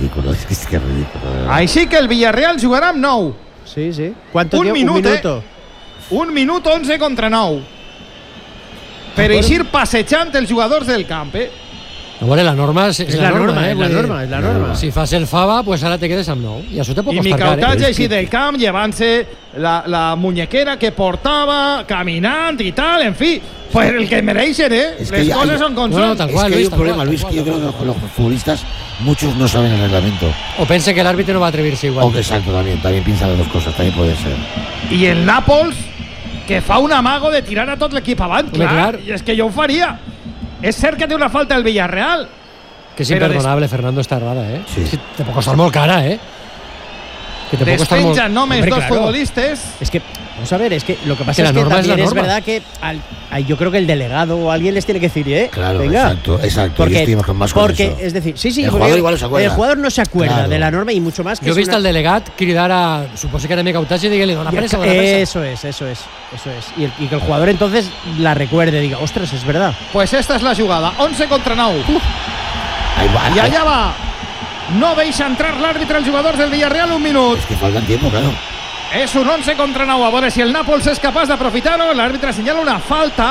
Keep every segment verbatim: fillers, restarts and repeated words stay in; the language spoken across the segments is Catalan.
ridículo, es que es, que es ridículo. Així que el Villarreal jugarà amb nou. Sí, sí. ¿Cuánto un queda? minut, un minuto. Eh? Un minut onze contra nou. Per eixir passejant els jugadors del camp, eh? No, bueno, la norma és, És la, la norma, norma, eh? És la norma, és la norma. Si fas el fava, pues ara te quedes amb nou. I això te pot I costar car, Micautatge eh? així del camp, llevant-se la, la muñequera que portava, caminant i tal, en fi. Pues el que mereixen, ¿eh? Es que Les hay- coses són com No, no, són. tal Es cual, que hay Luis, un tal problema, cual, Luis, tal que yo cual, creo tal que los futbolistas, muchos no saben el reglamento. O pense que el árbitro no va a atreverse igual. O que exacto, también, también piensan las dos cosas, también puede ser. I el Nàpols, que fa un amago de tirar a tot l'equip avant, Home, clar, clar. i és que jo ho faria. És cert que té una falta el Villarreal. Que es Pero imperdonable, Fernando, esta errada, ¿eh? Sí. Es que te puede costar muy cara, ¿eh? Que te puede costar muy... Despenjan només Hombre, dos claro. futbolistas. Es que, vamos a ver, es que lo que pasa Que la es que norma es la también es, norma. verdad que al, a- yo creo que el delegado o alguien les tiene que decir, ¿eh? Claro, venga. exacto, exacto. Porque, Yo estoy más con porque eso. es decir, sí, sí, El porque jugador igual no se acuerda. El jugador no se acuerda Claro. de la norma y mucho más que Yo he es visto una- al delegat cridar a... Suposo que també Cautatge i digui-li, dona pressa, dona pressa. Eso es, eso es, eso es. Y, el- y que el jugador entonces la recuerde, diga, ostras, es verdad. Pues esta és la jugada, onze contra nou. Ahí va, I ahí- allà va. No deixa entrar l'àrbitre als jugadors del Villarreal un minut. Es que faltan tiempo, claro. És un onze contra nou. A veure si el Nàpols és capaç d'aprofitar-ho. L'àrbitre assenyala una falta.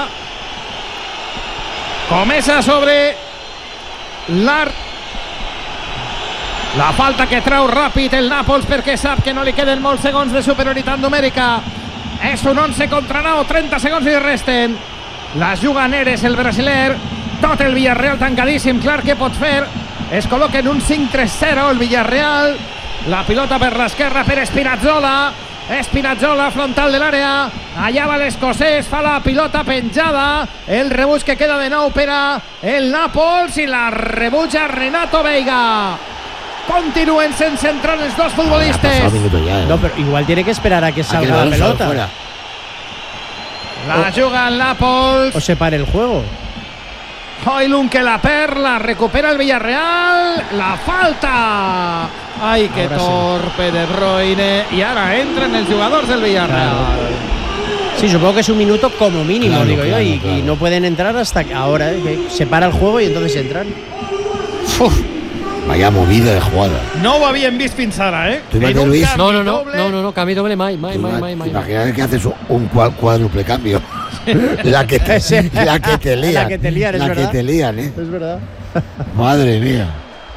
Comença sobre l'Art. La falta que trau ràpid el Nàpols perquè sap que no li queden molts segons de superioritat numèrica. És un onze contra nou, trenta segons li resten. La juga Neres, el brasiler. Tot el Villarreal tancadíssim, clar que pot fer. Es col·loca en un cinc tres zero el Villarreal. La pilota per l'esquerra per Spinazzola. Spinazzola, frontal de l'àrea. Allà va l'escocès, fa la pilota penjada. El rebuig que queda de nou per a el Nàpols i la rebutja Renato Veiga. Continuen sense entrar els dos Ha pasado futbolistes. un minuto ya, ¿eh? No, pero igual tiene que esperar a que A que el salga la balón salga pelota fuera. La juga el Nàpols. o se pare el juego. Højlund que la perd, la recupera el Villarreal. La falta. Ai, que Ahora sí. torpe De Bruyne. I ara entren els jugadors del Villarreal. Sí, supongo que es un minuto como mínimo, Claro, digo claro, yo, y, claro. y no pueden entrar hasta que ahora, ¿eh? Que se para el juego y entonces entran. Vaya movida de jugada. No ho havíem vist fins ara, eh? Tu, En un Luis? canvi No, no, no, doble. no, no, no, canvi doble mai, mai, Tú mai, ima- mai, mai. Imagínate que haces un cua- cuádruple cambio. la, que te, la que te lían. La que te lían, es La verdad. que te lían, ¿eh? Es verdad. Madre mía.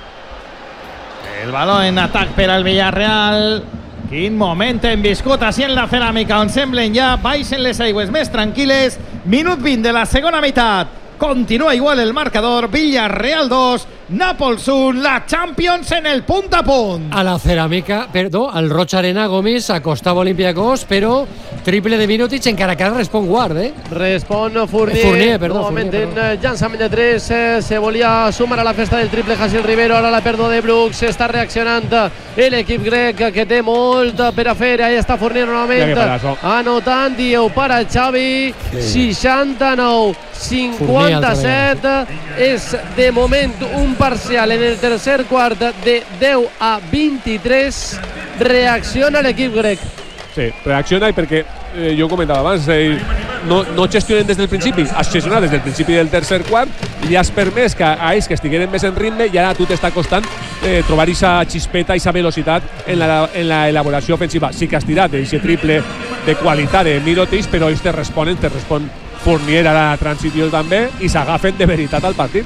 El baló en atac per al Villarreal. Quin moment hem viscut així en la ceràmica, on semblen ja baixen les aigües més tranquil·les. Minut vint de la segona meitat. Continua igual el marcador. Villarreal dos, Nàpols un. La Champions en el punt a punt. A la ceràmica, perdó, al Rocha Arena Gomis acostava Olympiacos, però triple de Mirotic encara que ara respon Guard, eh? Respon Fournier, Fournier, perdó, nuevamente Fournier, perdó. en eh, llançament de tres, eh, se volia sumar a la festa del triple Jasil Rivero, ara la pèrdua de Brooks, està reaccionant l'equip grec que té molt per a fer, ahí està Fournier novament, anotant, dieu para Xavi, seixanta-nou cinquanta-set, és de moment un parcial en el tercer quart de deu a vint-i-tres, reacciona l'equip grec. Sí, reacciona i perquè eh, jo comentava abans, eh, no, no gestionen des del principi, has gestionat des del principi del tercer quart i has permès que a ells que estigueren més en ritme i ara a tu t'està costant eh, trobar aquesta xispeta, aquesta velocitat en la, en la elaboració ofensiva. Sí que has tirat aquest triple de qualitat de Mirotic, però ells te responen, te respon Fournier a la transició també i s'agafen de veritat al partit.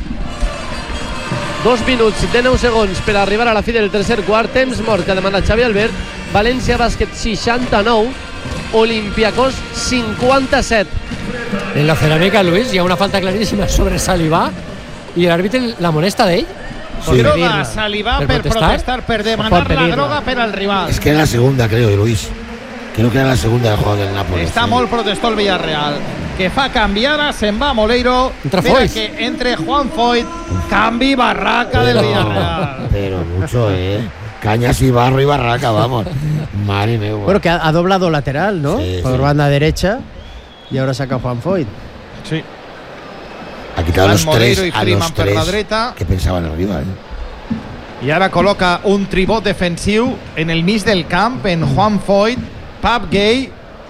Dos minuts de nou segons per arribar a la fi del tercer quart. Temps mort que ha demanat Xavi Albert. València Bàsquet seixanta-nou, Olympiacos cinquanta-set. En la ceràmica, Luis, hi ha una falta claríssima sobre Salivà i l'àrbitre la molesta d'ell. Sí. Droga a Salivà Per per protestar. protestar, per demanar Per la pedirla. droga per al rival. Es que era la segunda, creo, Luis. Creo que era la segunda del juego del Nápoles. Està sí. molt protestor el Villarreal, que fa canviar, se'n va Moleiro. Entra Mira Foyt. que entre Juan Foyt, canvi barraca del Pero- Villarreal. Pero mucho, ¿eh? Cañas y barro y barraca, vamos. Madre mía. Bueno, que ha, ha doblado lateral, ¿no? Sí, Por sí. banda derecha. Y ahora saca Juan Foyt. Sí. Ha quitado a los Van Moleiro tres, y a Freeman los per la tres dreta. que pensaban arriba, ¿eh? I ara col·loca un tribot defensiu en el mig del camp, en Juan Foyt, Pap Gay,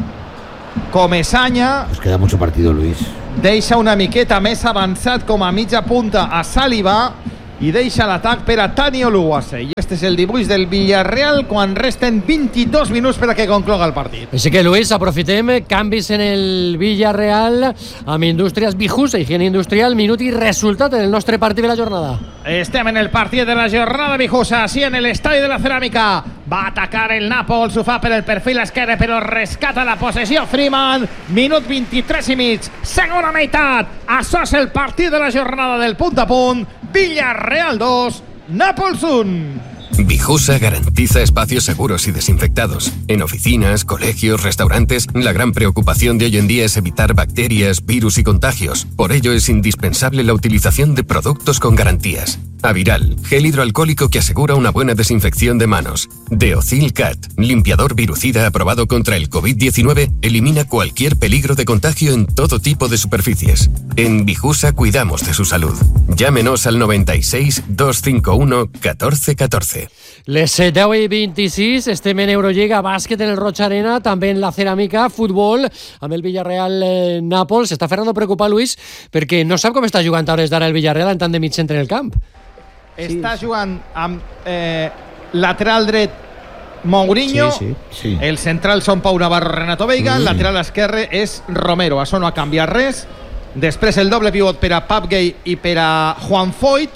Comesaña, Nos queda mucho partido, Luis. deixa una miqueta més avançat com a mitja punta a Salivà i deixa l'atac per a Tani Oluwase. I este és el dibuix del Villarreal quan resten vint-i-dos minuts per a que concloga el partit. Així que, Luis, aprofitem canvis en el Villarreal amb Indústries Bijusa, higiene industrial, minut i resultat en el nostre partit de la jornada. Estem en el partit de la jornada Bijusa, així en l'estadi de la Ceràmica. Va atacar el Nàpols, ho fa per el perfil esquerre, però rescata la possessió Freeman. Minut vint-i-tres i mig, segona meitat. Això és el partit de la jornada del punt a punt. Villarreal dos, Nàpols un. Bijusa garantiza espacios seguros y desinfectados. En oficinas, colegios, restaurantes, la gran preocupación de hoy en día es evitar bacterias, virus y contagios. Por ello es indispensable la utilización de productos con garantías. Aviral, gel hidroalcohólico que asegura una buena desinfección de manos. Deocil Cat, limpiador virucida aprobado contra el COVID diecinueve, elimina cualquier peligro de contagio en todo tipo de superficies. En Bijusa cuidamos de su salud. Llámenos al noventa y seis, doscientos cincuenta y uno, catorce catorce. Les deu i vint-i-sis, estem en Eurolliga, bàsquet en el Roig Arena, també en la Ceràmica, futbol, amb el Villarreal eh, Nàpols. Està Fernando preocupat, Luis, perquè no sap com està jugant a hores d'ara el Villarreal en tant de mig centre en el camp. Està jugant amb eh, lateral dret Mourinho, sí, sí, sí. El central són Pau Navarro, Renato Veiga, Mm. el lateral esquerre és Romero. Això no ha canviat res. Després el doble pivot per a Pap Gay i per a Juan Foyt.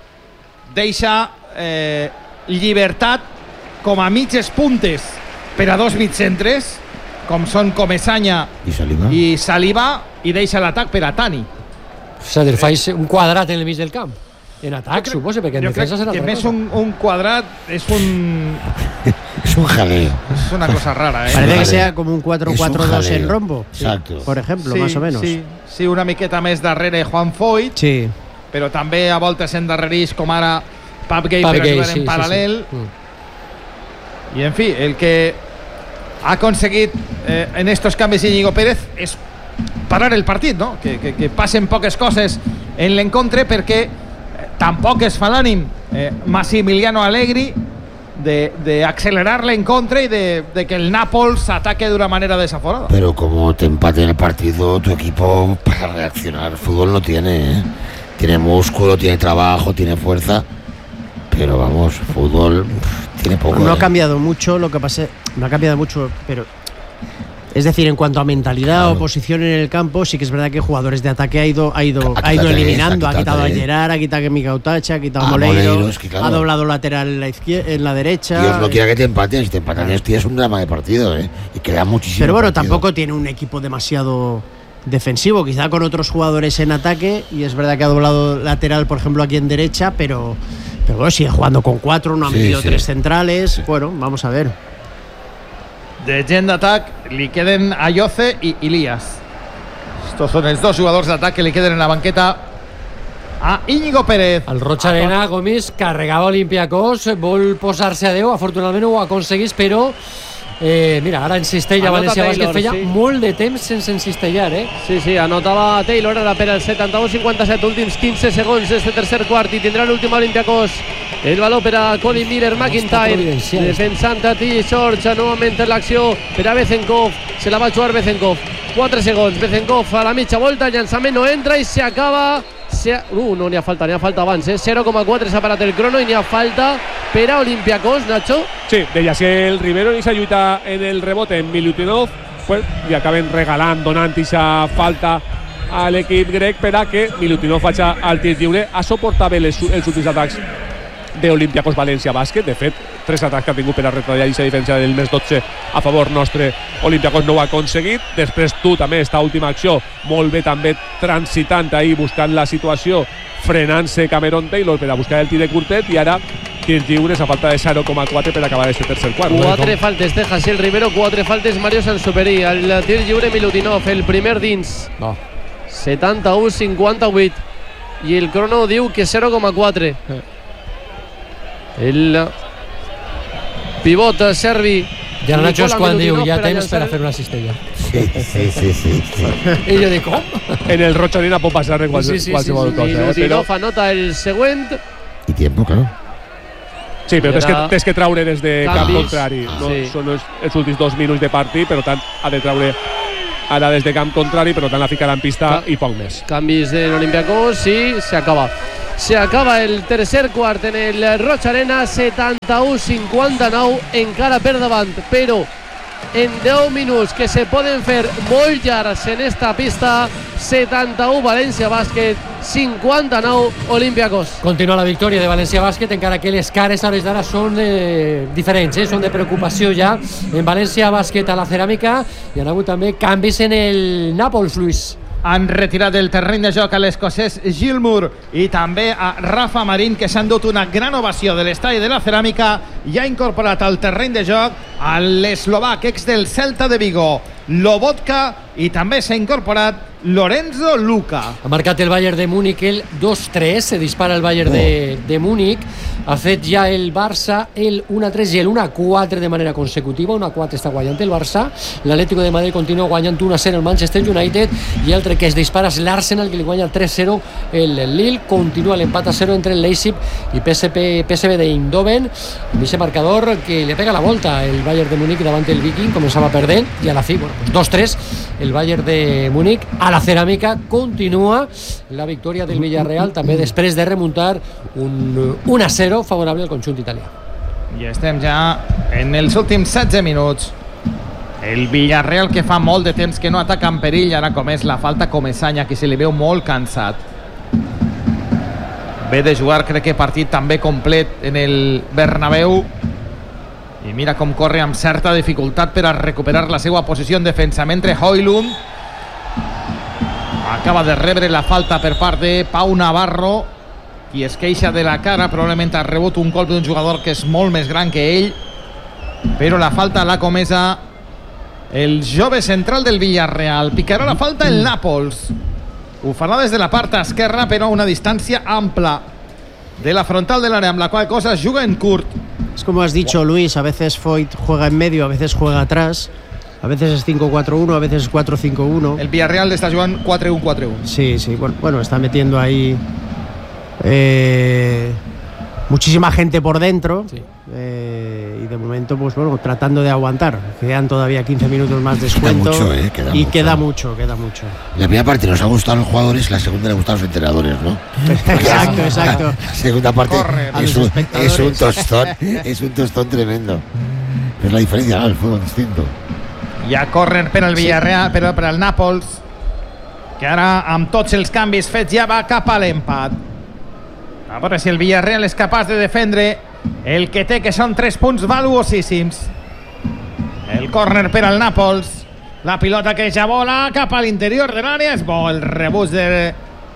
Deixa eh, llibertat com a mitges puntes per a dos mitcentres, com són Comesaña I Saliba. i Saliba, i deixa l'atac per a Tani. És a dir, faig un quadrat en el mig del camp. En atac, crec, suposo, perquè en jo defensa serà crec que altra més cosa. un, un quadrat és un... Es un jaleo. és una cosa rara, eh? Parece que Vale. sea como un cuatro cuatro dos Es un en jaleo. rombo. Exacto. Por ejemplo, sí, más o menos. Sí, sí, una miqueta més darrere Juan Foyt, Sí. però també a voltes endarrerís com ara Pap Gay Pap per Gay, jugar sí, en sí, paral·lel. sí. Mm. I en fi, el que ha aconseguit eh, en estos canvis Íñigo Pérez és parar el partit, no? Que, que, que passen poques coses en l'encontre, perquè eh, tampoc es fa l'ànim eh, Massimiliano Allegri de, de acelerar l'encontre y de, de que el Nápoles ataque de una manera desaforada. Pero como te empate en el partido, tu equipo para reaccionar fútbol no tiene, ¿eh? Tiene músculo, tiene trabajo, tiene fuerza, pero vamos, fútbol pff, tiene poco. No ¿eh? ha cambiado mucho, lo que pasa, no ha cambiado mucho, pero es decir, en cuanto a mentalidad Claro. o posición en el campo, sí que es verdad que jugadores de ataque ha ido, ha ido, Ha ha ido quitado eliminando, a ha quitado a Tres, Gerard, ha quitado a Mika Utacha, ha quitado a A Moleiro, Moleiro, es que claro. ha doblado lateral en la izquierda, en la derecha. Dios no quiera que te empaten, si te empatan esto es un drama de partido, ¿eh? Y queda muchísimo. Pero bueno, partido. tampoco tiene un equipo demasiado defensivo, quizá con otros jugadores en ataque, y es verdad que ha doblado lateral, por ejemplo, aquí en derecha, pero, pero bueno, sigue jugando con cuatro, no ha Sí, metido sí. tres centrales. Bueno, vamos a ver. De gent d'atac li queden Ayoce i Ilías. Estos són els dos jugadors d'atac que li queden en la banqueta a Íñigo Pérez. El Roig Arena, Gomis, carregava Olympiacos, vol posar-se a deu, afortunadament ho aconseguís, però eh, mira, ara en Cistella, Anota València Taylor, Bàsquet feia sí. molt de temps sense encistellar, eh? Sí, sí, anotava Taylor ara per al setanta-u cinquanta-set, últims quinze segons d'este tercer quart, i tindrà l'últim Olympiacos. El valor per a Colin Miller, McIntyre, providencial. defensant a T. George, novament en l'acció per a Bezenkov, se la va jugar Bezenkov. quatre segons, Bezenkov a la mitja volta, el llançament no entra i s'acaba. Se... Uh, no n'hi ha falta, n'hi ha falta abans, eh? zero coma quatre s'ha parat el crono i n'hi ha falta per a Olympiacos, Nacho. Sí, de Yaciel Rivero en esa lluita en el rebote en Milutinov, pues, i acaben regalant, donant aquesta falta a l'equip grec per a que Milutinov faci el tir lliure. Ha suportat bé les, els últims atacs d'Olympiacos València Bàsquet. De fet, tres atacs que ha tingut per a retallar aquesta diferència del més dotze a favor nostre. Olympiacos no ho ha aconseguit. Després tu també, esta última acció, molt bé també transitant ahí, buscant la situació, frenant-se Cameron Taylor per a buscar el tir de curtet, i ara tirs lliures a falta de zero coma quatre per acabar este tercer quart. Quatre faltes de Jaciel Rivero, quatre faltes Mario Sansuperi. El tir lliure Milutinov, el primer dins. No. setanta-u cinquanta-vuit. I el crono diu que zero coma quatre. El pivot serbi. Ja Nacho és quan diu, Milutinov ja per a tens per llançar a fer una cistella. Sí, sí, sí, sí, sí. I jo dic, com? En el Roig Arena pot passar quals, Sí, sí, qualsevol sí, sí, cosa, eh? però, Milutinov anota el següent. Y tiempo, claro. sí, però tens que, Era- tens que traure des de camp Canvis. contrari. No? Sí. Són els, els últims dos minuts de partit, per tant ha de traure ara des de camp contrari, per tant la ficarà en pista Ca- i poc més. Canvis de l'Olympiacos i s'acaba. Se acaba el tercer quart en el Roig Arena, setanta-u cinquanta-nou, encara per davant, però en deu minuts que se poden fer molt llargs en esta pista. Setanta-u València Bàsquet, cinquanta-nou Olympiacos. Continua la victòria de València Bàsquet, encara que les cares a hores d'ara són eh, diferents, eh? Són de preocupació ja en València Bàsquet a la ceràmica, i han hagut també canvis en el Nàpols, Luis. Han retirat del terreny de joc a l'escocès Gilmour i també a Rafa Marín, que s'han dut una gran ovació de l'estadi de la ceràmica, i ha incorporat al terreny de joc a l'eslovac ex del Celta de Vigo, Lobotka, i també s'ha incorporat Lorenzo Luca. Ha marcat el Bayern de Múnich el dos tres, se dispara el Bayern de, de Múnich, ha fet ja el Barça el u a tres i el u a quatre de manera consecutiva. u a quatre està guanyant el Barça, l'Atlético de Madrid continua guanyant u a zero el Manchester United, i l'altre que es dispara és l'Arsenal, que li guanya tres zero el Lille. Continua l'empat a zero entre el Leipzig i P S V, P S V d'Eindhoven, amb aquest marcador que li pega la volta el Bayern de Múnich davant el Viking, començava perdent, i a la fi, bueno, pues dos tres el Bayern de Múnich. A la ceràmica continua la victòria del Villarreal, també després de remuntar un u a zero favorable al conjunt italià. I estem ja en els últims setze minuts. El Villarreal, que fa molt de temps que no ataca en perill, ara com és la falta Comesaña, que se li veu molt cansat. Ve de jugar, crec que partit també complet en el Bernabéu, i mira com corre amb certa dificultat per a recuperar la seva posició en defensa, mentre Højlund acaba de rebre la falta per part de Pau Navarro, qui es queixa de la cara, probablement ha rebut un colp d'un jugador que és molt més gran que ell, però la falta l'ha comesa el jove central del Villarreal. Picarà la falta el Nàpols, ho farà des de la part esquerra, però a una distància ampla de la frontal de l'àrea, amb la qual cosa juga en curt. Es como has dicho, Luis, a veces Foyt juega en medio, a veces juega atrás, a veces es cinco cuatro uno, a veces es cuatro cinco uno. El Villarreal está jugando cuatro uno cuatro uno. Sí, sí, bueno, bueno, está metiendo ahí eh, muchísima gente por dentro, sí. eh, y de momento, pues bueno, tratando de aguantar. Quedan todavía quince minutos más de descuento. Queda mucho, eh, queda y mucho. queda mucho, queda mucho. La primera parte nos ha gustado a los jugadores, la segunda le ha gustado a los entrenadores, ¿no? Exacto, exacto. La segunda parte Corre, es un, es un tostón, es un tostón tremendo. Es la diferencia, ¿no? El fútbol distinto. Hi ha córner per al Villarreal, però per al Nàpols, que ara amb tots els canvis fets ja va cap a l'empat. A veure si el Villarreal és capaç de defendre el que té, que són tres punts valuosíssims. El córner per al Nàpols, la pilota que ja vola cap a l'interior de l'àrea, és bo el rebuig de...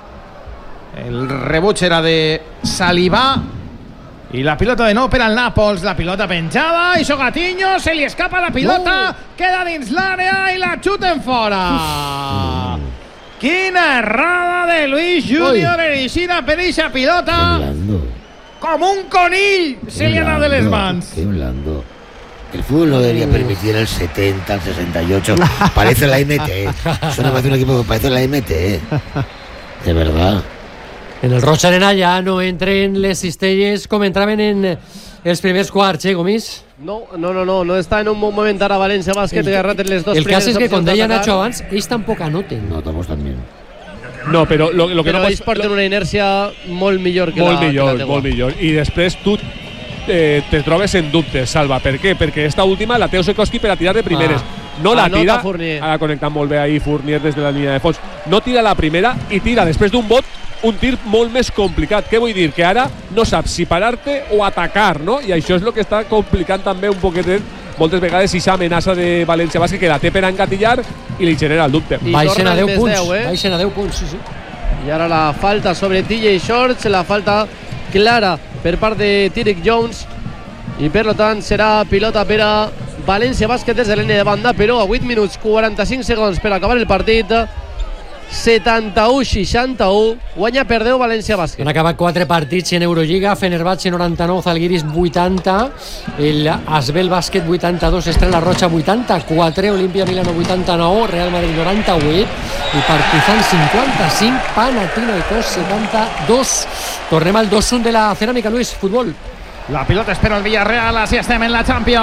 el rebuig era de Salivà, i la pilota de nou per al Nàpols, la pilota penjada, i Sogatinho, se li escapa la pilota, uh. queda dins l'àrea i la xuten fora. Uh. Quina errada de Luis Junior en Ixina per eixa pilota. Com un conill se li ha anat de les mans. Qué blando. El fútbol no debería permitir el setenta, el sesenta y ocho. Parece la M T. Suena más de un equipo que parece la M T. De verdad. En el Roig Arena ja no entren les cistelles com entraven en els primers quarts, eh, Gomis? No, no, no, no, no està en un bon moment ara València Bàsquet, que ha agarrat les dos el primeres. cas és que, com deia Nacho abans, ells tampoc anoten. No, tampoc també. No, però lo, lo que però no ells porten una inèrcia molt millor que molt la, millor, que la molt millor. I després tu eh, te trobes en dubtes, Salva. Per què? Perquè esta última la té Osekowski per a tirar de primeres. Ah. No la ah, tira, no ha connectat molt bé ahí Fournier des de la línia de fons. No tira la primera i tira després d'un bot un tir molt més complicat. Què vull dir? Que ara no saps si parar-te o atacar, no? I això és el que està complicant també un poquetet moltes vegades aquesta amenaça de València Bàsquet, que la té per engatillar i li genera el dubte. Baixen a deu punts, deu, eh? baixen a deu punts, sí, sí. I ara la falta sobre T J Shorts, la falta clara per part de Tyrick Jones, i per tant serà pilota per a València Bàsquet des de l'N de banda, però a vuit minuts quaranta-cinc segons per acabar el partit. setanta-u seixanta-u, guanya per deu València Bàsquet. Han acabat quatre partits en Eurolliga. Fenerbahçe noranta-nou, Zalgiris vuitanta, el Asvel Bàsquet vuitanta-dos, Estrella Roja vuitanta-quatre, Olimpia Milano vuitanta-nou, Real Madrid noranta-vuit i Partizan cinquanta-cinc, Panathinaikos setanta-dos. Tornem al dos un de la ceràmica, Luis, futbol. La pilota espera el Villarreal, así estem en la Champions.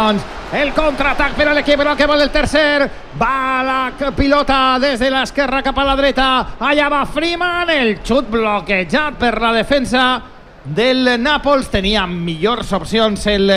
El contraatac per a l'equip que vol el tercer. Va la pilota des de l'esquerra cap a la dreta. Allà va Freeman. El xut bloquejat per la defensa del Nàpols. Tenia millors opcions el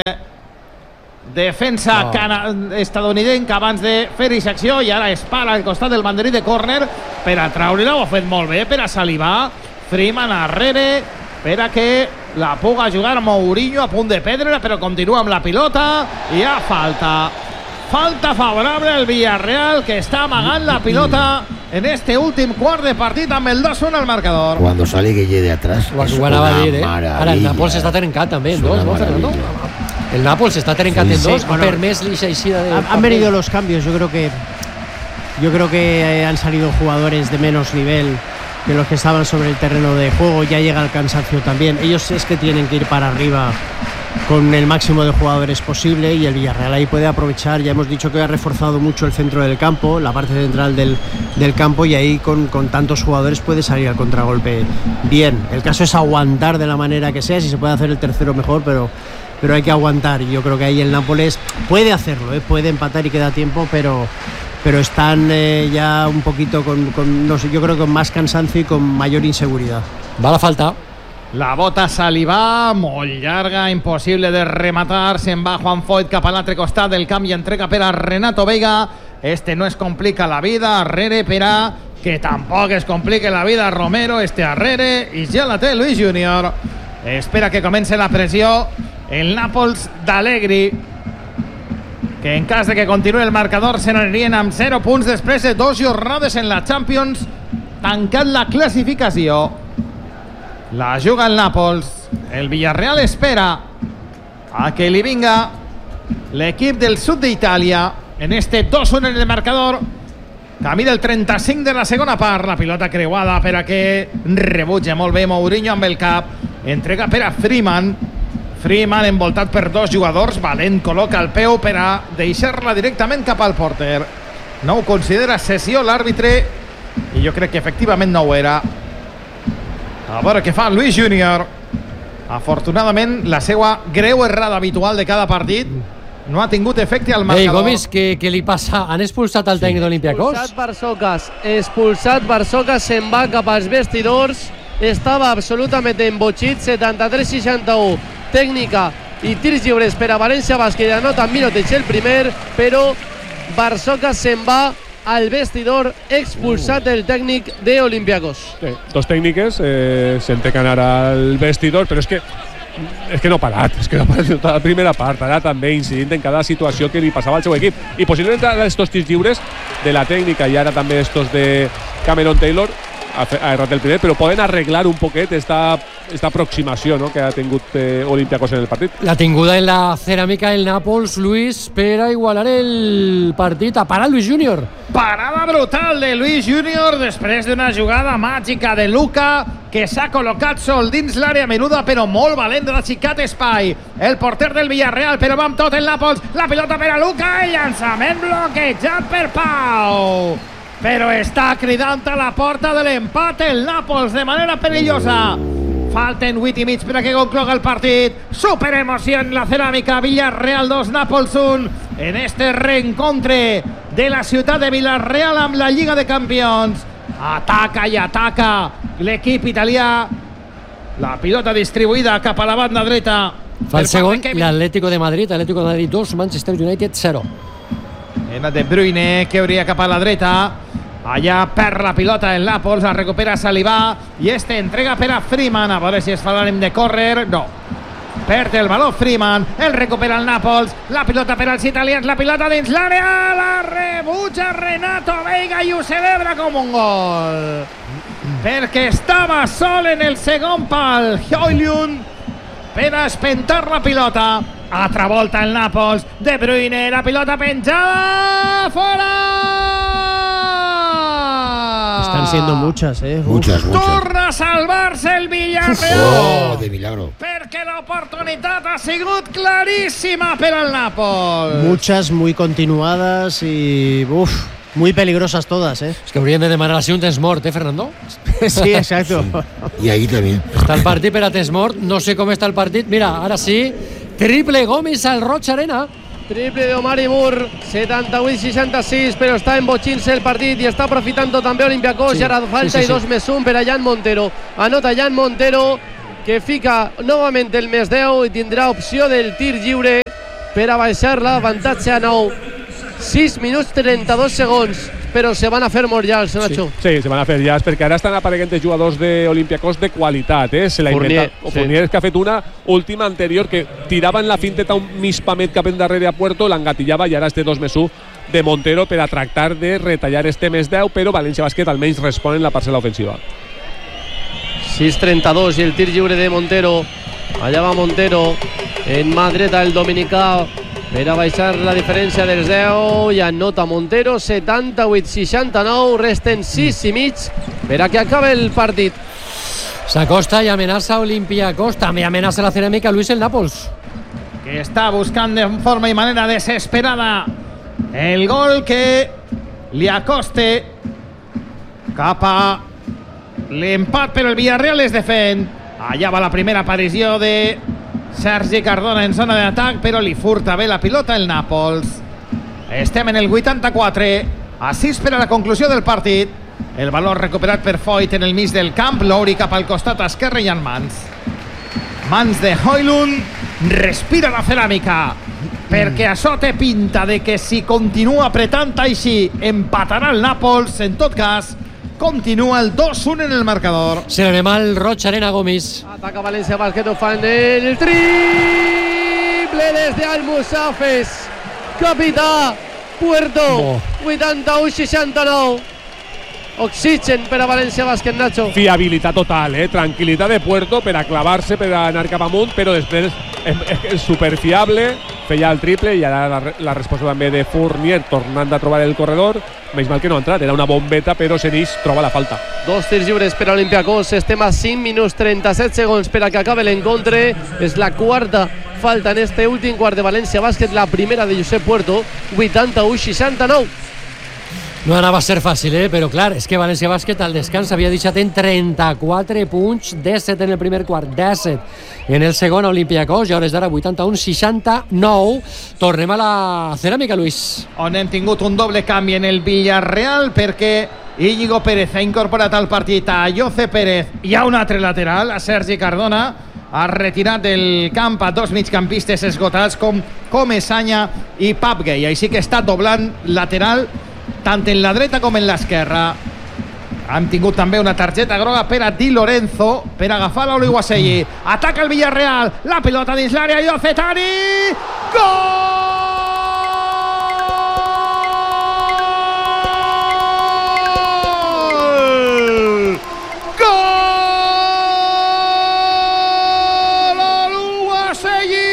defensa oh. cana- estadounidenc abans de fer aquesta acció, i ara es para al costat del banderí de córner per a treure-la. Ho ha fet molt bé per a salivar. Freeman arrere per a que la puga jugar Mourinho, a punt de perdre, però continua amb la pilota. I hi ha falta. Falta favorable al Villarreal, que està amagant la pilota en este últim quart de partit amb el dos uno al marcador. Cuando sale Guille de atrás, ho es anava una a dir, eh? maravilla. Ara el Nàpols està trencat també en dos, ¿no, Fernando? El Nàpols està trencat Sí, en sí, dos, bueno, ha permès l'eixida de... Han, han venido los cambios, yo creo que yo creo que han salido jugadores de menos nivel que los que estaban sobre el terreno de juego. Ya llega el cansancio también. Ellos es que tienen que ir para arriba con el máximo de jugadores posible, y el Villarreal ahí puede aprovechar. Ya hemos dicho que ha reforzado mucho el centro del campo, la parte central del, del campo, y ahí con, con tantos jugadores puede salir al contragolpe bien. El caso es aguantar de la manera que sea. Si se puede hacer el tercero mejor, pero pero hay que aguantar, y yo creo que ahí el Nápoles puede hacerlo, ¿eh? Puede empatar y queda tiempo, pero pero están eh, ya un poquito con, con no sé, yo creo que con más cansancio y con mayor inseguridad. Va la falta. La bota Salivà, molt llarga, impossible de rematar. Se'n va Juan Foyt cap a l'altre costat del camp i entrega per a Renato Veiga. Este no es complica la vida, arrere per a que tampoc es complique la vida Romero, este arrere, i ja la té Luis Junior. Espera que comence la pressió el Nàpols d'Allegri, que en cas de que continuï el marcador se n'anirien amb zero punts després de dos jornades en la Champions, tancant la classificació. La juga el Nàpols. El Villarreal espera a que li vinga l'equip del sud d'Itàlia en este dos uno en el marcador. Camí del trenta-cinc de la segona part. La pilota creuada per a que rebutja molt bé Mourinho amb el cap. Entrega per a Freeman. Freeman envoltat per dos jugadors. Valent col·loca el peu per a deixar-la directament cap al porter. No ho considera sessió l'àrbitre, i jo crec que efectivament no ho era. A veure què fa Luis Junior. Afortunadament, la seva greu errada habitual de cada partit no ha tingut efecte al marcador. Ei, Gomis, què, què li passa? Han expulsat el tècnic d'Olympiacos? Expulsat Barsocas. Expulsat Barsocas, se'n va cap als vestidors. Estava absolutament embotxit. setanta-tres seixanta-u. Tècnica i tirs lliures per a València Bàsquet. Anota Mirotic el primer, però Barsocas se'n va al vestidor, expulsat el tècnic d'Olympiacos. Sí, dos tècniques eh, se'n té que anar al vestidor, però és que és que no ha parat, és que no ha parat tota la primera part, ara també incidint en cada situació que li passava al seu equip, i possiblement ara estos tirs lliures de la tècnica i ara també estos de Cameron Taylor ha errat el primer, però poden arreglar un poquet esta, esta aproximació, no?, que ha tingut eh, Olympiacos en el partit. La tinguda en la ceràmica el Nàpols, Luis, per a igualar el partit. Ha parat Luis Junior. Parada brutal de Luis Junior després d'una jugada màgica de Luka, que s'ha col·locat sol dins l'àrea menuda, però molt valent, de l'aixecat espai. El porter del Villarreal, però va amb tot el Nàpols. La pilota per a Luka, el llançament bloquejat per Pau. Però està cridant a la porta de l'empat el Nàpols de manera perillosa. Falten vuit i mig per a que concloga el partit. Superemoció en la ceràmica. Villarreal dos, Nàpols un. En este reencontre de la ciutat de Villarreal amb la Lliga de Campions. Ataca i ataca l'equip italià. La pilota distribuïda cap a la banda dreta. Fa el segon, l'Atlético de Madrid. Atlético de Madrid dos, Manchester United zero. En De Bruyne, que hauria cap a la dreta. Allà perd la pilota el Nàpols, la recupera Salivà i este entrega per a Freeman. A veure si es fa l'ànim de córrer. No. Perd el valor Freeman, el recupera el Nàpols. La pilota per als italians, la pilota dins l'àrea. La rebutja Renato Veiga i ho celebra com un gol. Perquè estava sol en el segon pal Højlund per a espentar la pilota. Altra volta el Nàpols. De Bruyne, la pilota penjada. ¡Fora! Están siendo muchas, ¿eh? Muchas, muchas. Torna a salvar-se el Villarreal. Oh, de milagro. Perquè l'oportunitat ha sigut claríssima per al Nàpols. Muchas, muy continuadas y... Uf, muy peligrosas todas, ¿eh? Es que haurien de demanar així un temps mort, eh, Fernando? Sí, exacto. Sí. Y ahí también. Està el partit per a temps mort. No sé com està el partit. Mira, ara sí, triple Gomis al Roig Arena. Triple de Omar Ibur, setanta-vuit seixanta-sis, però està embotxint-se el partit i està aprofitant també Olympiacos. Sí, i ara falta sí, sí, i dos sí. més un per a Jan Montero. Anota Jan Montero, que fica novament el més deu i tindrà opció del tir lliure per a baixar l'avantatge a nou. sis minuts trenta-dos segons, però se van a fer molt llargs, Nacho. Sí, sí, se van a fer llargs, perquè ara estan apareguent els jugadors d'Olympiacos de qualitat, eh? Se la Fournier, inventa. Sí. Fournier, que ha fet una última anterior, que tirava en la finteta un mispamet cap endarrere a Puerto, l'engatillava, i ara este dos més u de Montero per a tractar de retallar este més deu, però València Bàsquet almenys respon en la parcel·la ofensiva. sis trenta-dos i el tir lliure de Montero. Allà va Montero, en mà dreta el dominicà, per a baixar la diferència dels deu, i anota Montero, setanta-vuit seixanta-nou, resten sis i mig per a que acabe el partit. S'acosta i amenaça Olympiacos, també amenaça la Ceràmica, Luis, el Nàpols, que està buscant de forma i manera desesperada el gol que li acoste cap a l'empat, però el Villarreal es defèn. Allà va la primera aparició de Sergi Cardona en zona d'atac, però li furta bé la pilota el Nàpols. Estem en el vuitanta-quatre, a sis per a la conclusió del partit. El valor recuperat per Foyt en el mig del camp, Lowry cap al costat esquerre i en mans. Mans de Højlund, respira la Ceràmica, perquè això té pinta de que si continua apretant així empatarà el Nàpols. En tot cas, continua el dos un en el marcador. Se l'anem al Roig Arena, Gomis. Ataca València Bàsquet, ho fan el triple des d'Almussafes. Capità Puerto, oh. vuitanta-u seixanta-nou. Oxigen per a València Bàsquet, Nacho. Fiabilitat total, eh? Tranquil·litat de Puerto per a clavar-se, per a anar cap amunt, però després és superfiable, feia el triple, i ara la, la resposta també de Fournier tornant a trobar el corredor. Menys mal que no ha entrat, era una bombeta, però Senís troba la falta. Dos tirs lliures per a Olympiacos, estem a cinc minuts trenta-set segons per a que acabe l'encontre. És la quarta falta en este últim quart de València Bàsquet, la primera de Josep Puerto, vuitanta-u seixanta-nou. No anava a ser fàcil, eh? Però clar, és que València Bàsquet al descans havia deixat en trenta-quatre punts, disset en el primer quart, disset en el segon Olympiacos, i ara és d'ara vuitanta-u seixanta-nou. Tornem a la Ceràmica, Luis. On hem tingut un doble canvi en el Villarreal, perquè Íñigo Pérez ha incorporat al partit a Jose Pérez. Hi ha un altre lateral, a Sergi Cardona. Ha retirat del camp a dos migcampistes esgotats com Comesaña i Papgay. Així que està doblant lateral tant en la dreta com en l'esquerra. Han tingut també una targeta groga per a Di Lorenzo per agafar l'Oluwaseyi. Ataca el Villarreal, la pilota dins l'àrea, Yozetani, gol! Gol! Oluwaseyi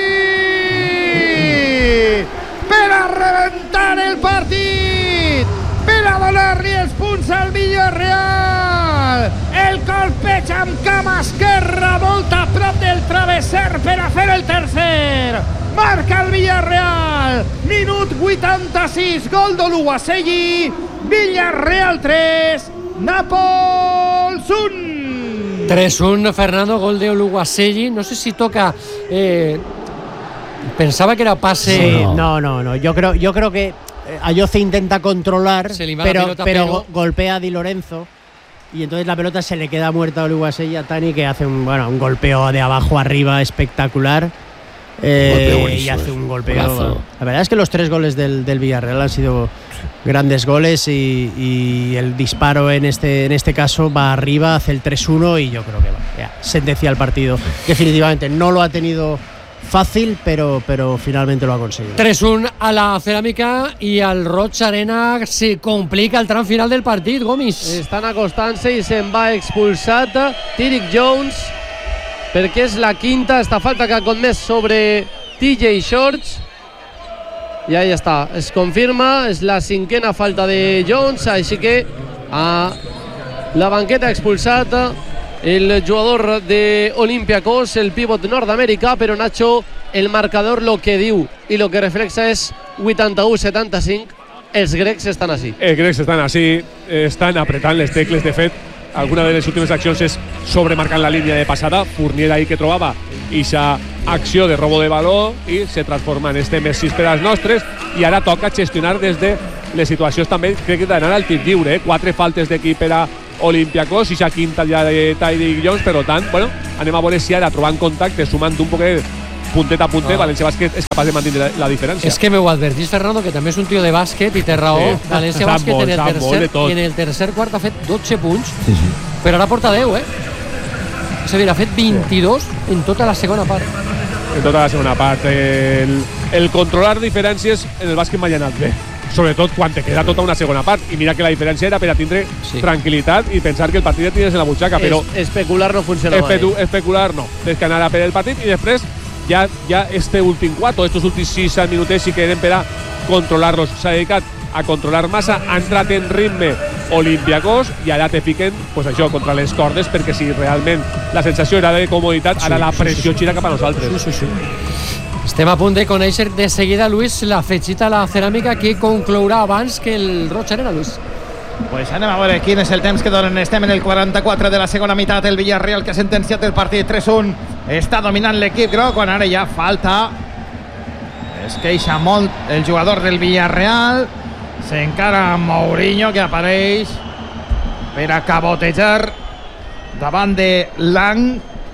per a rebentar el partit, per a donar-li els punts al Villarreal. El colpeig amb cama esquerra, molt a prop del travesser per a fer el tercer. Marca el Villarreal, minut vuitanta-sis, gol d'Oluwaseyi. Villarreal tres, Nàpols un. tres un, Fernando, gol d'Oluwaseyi. No sé si toca... Eh, pensaba que era pase... Sí, no, no, no. Yo creo, yo creo que Ayoce intenta controlar, pero, pelota, pero, pero golpea a Di Lorenzo, y entonces la pelota se le queda muerta a Oluwaseyi, a Tani, que hace un, bueno, un golpeo de abajo arriba espectacular. Eh, y hace un golpeo. Golazo. La verdad es que los tres goles del, del Villarreal han sido grandes goles, y, y el disparo en este, en este caso va arriba, hace el tres uno, y yo creo que va, ya, sentencia el partido. Definitivamente no lo ha tenido fácil, pero, pero finalmente lo ha conseguido. tres un a la Ceràmica, i al Roig Arena se complica el tram final del partit, Gomis. Estan acostant-se i se'n va expulsat Tyrick Jones, perquè és la quinta, esta falta que ha comès sobre T J Shorts, i ahí està, es confirma, és la cinquena falta de Jones, així que a la banqueta ha expulsat el jugador de Olympiacos, el pivot nord-americà, però Nacho, el marcador lo que diu i lo que reflexa és vuitanta-u setanta-cinc. Els grecs estan així. Els grecs estan així, estan apretant les tecles. De fet, alguna de les últimes accions és sobremarcant la línia de passada. Fournier ahí que trobava ixa acció de robo de baló i se transforma en este més sis per als nostres, i ara toca gestionar des de les situacions també, crec que d'anar al tir lliure, eh? Quatre faltes d'equip per a Olympiacos i ja quinta ja de Tyreek Jones, per tant, bueno, anem a veure si ara trobant contacte, sumant un poquet puntet a puntet, ah. València Bàsquet és capaç de mantenir la, la diferència. És que m'ho advertís Fernando, que també és un tio de bàsquet i té raó. Sí. València Bàsquet molt, en, el tercer, i en el tercer quart ha fet dotze punts, sí, sí. Però ara porta deu, eh? És a dir, ha fet vint-i-dos sí. En tota la segona part. En tota la segona part. El, el controlar diferències en el bàsquet m'ha anat bé. Sobretot quan te queda tota una segona part, i mira que la diferència era per a tindre sí. tranquil·litat i pensar que el partit ja tenies en la butxaca, però es, especular no funcionava. Espe especular no, tens que anar a per el partit i després ja, ja este últim quart o estos últims sis minuts sí que eren per a controlar-los. S'ha dedicat a controlar massa, ha entrat en ritme Olympiacos i ara te fiquen pues això, contra les cordes, perquè si realment la sensació era de comoditat, ara sí, la pressió sí, sí. gira cap a nosaltres. Sí, sí, sí. Estem a punt de conèixer de seguida, Luis, la fetxita a la ceràmica que conclourà abans que el Roig Arena, Luis. Pues anem a veure quin és el temps que donen. Estem en el quaranta-quatre de la segona meitat. El Villarreal, que ha sentenciat el partit tres un, està dominant l'equip groc, quan ara ja falta. Es queixa molt el jugador del Villarreal. S'encara Mourinho, que apareix per a cabotejar davant de Lang.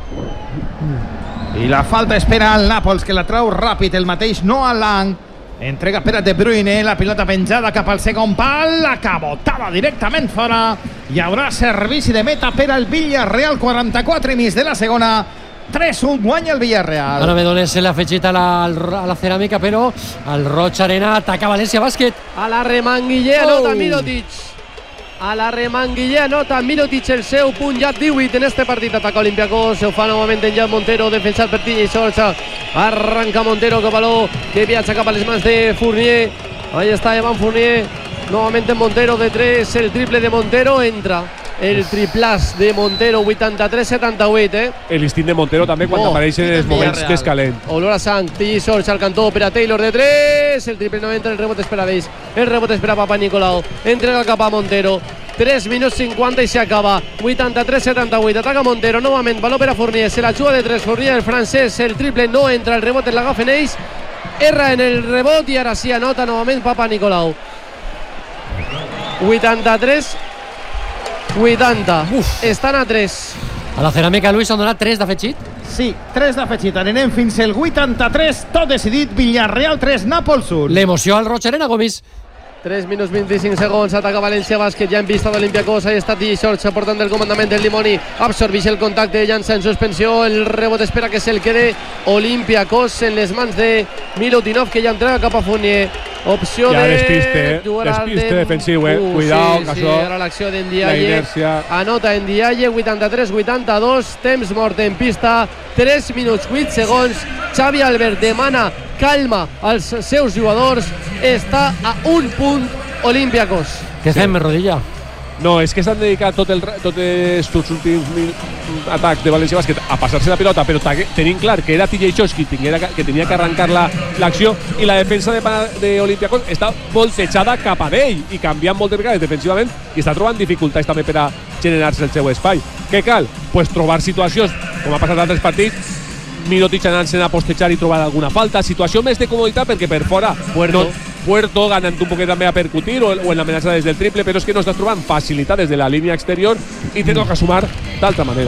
I la falta espera al Nàpols, que la trau ràpid el mateix Noah Lang. Entrega per a De Bruyne, la pilota penjada cap al segon pal, la cabotada directament fora. Hi haurà servici de meta per al Villarreal. Quaranta-quatre i mig de la segona, tres un guanya el Villarreal. Ara me dones la fetxita a la, a la ceràmica, però al Roig Arena ataca València Bàsquet. A la remanguiller, oh. Nota Mirotic. A la remanguiller, nota Mirotic el seu punt ja divuit en este partit. Ataca Olympiacos, se ho fa novament en Jan Montero, defensat per Tilla i Sorcha. Arranca Montero, que baló que viatja cap a les mans de Fournier. Ahí està Evan Fournier, novament en Montero de tres, el triple de Montero entra. El triplàs de Montero, vuitanta-tres setanta-vuit, eh? L'instint de Montero també quan oh, apareix en els moments més calent. Olor a sang, Tilla i Sorcha al cantó per a Taylor de tres, el triple no entra, el rebot espera d'ells, el rebot espera Papa Nicolau, entrega cap a Montero, tres minuts cinquanta i s'acaba, vuitanta-tres setanta-vuit, ataca Montero, novament, baló per a Fournier, se la juga de tres, Fournier, el francès, el triple no entra, el rebot l'agafen ells, erra en el rebot i ara sí anota novament Papa Nicolau. vuitanta-tres vuitanta. Uf. Estan a tres. A la ceràmica, Luis, han donat tres d'afegit? Sí, tres d'afegit. Anem fins al vuitanta-tres, tot decidit. Villarreal tres, Nàpols un. L'emoció al Roig Arena, Gomis. tres minuts vint-i-cinc segons, ataca València Bàsquet, ja en vista d'Olympiacos, ahí està T J Shorts portant el comandament del Limoni, absorbix el contacte, llança en suspensió, el rebot espera que se'l quede Olympiacos en les mans de Milutinov, que ja entrega cap a Fournier. Opció ja de... despiste, eh? despiste de... defensiu, eh? Uh, Cuidao, sí, que sí, això... ara l'acció d'Endiaye. Anota Endiaye, vuitanta-tres vuitanta-dos, temps mort en pista, tres minuts vuit segons. Xavi Albert demana calma als seus jugadors, està a un punt Olympiacos. Què fem, Rodilla? No, és que s'han dedicat tot el, tot els últims atacs de València Bàsquet a passar-se la pilota, però tenint clar que era T J Shorts qui, que tenia que arrencar l'acció la, i la defensa d'Olympiacos està voltejada cap a ell i canviant moltes vegades defensivament i està trobant dificultats també per a generar-se el seu espai. Què cal? Pues trobar situacions, com ha passat en altres partits, Mirotic anant-se'n a postejar i trobar alguna falta, situació més de comoditat perquè per fora Puerto, no, Puerto ganant un poquet també a percutir o, o en l'amenaça des del triple, però és que no estàs trobant facilitat des de la línia exterior i tens que sumar d'altra manera.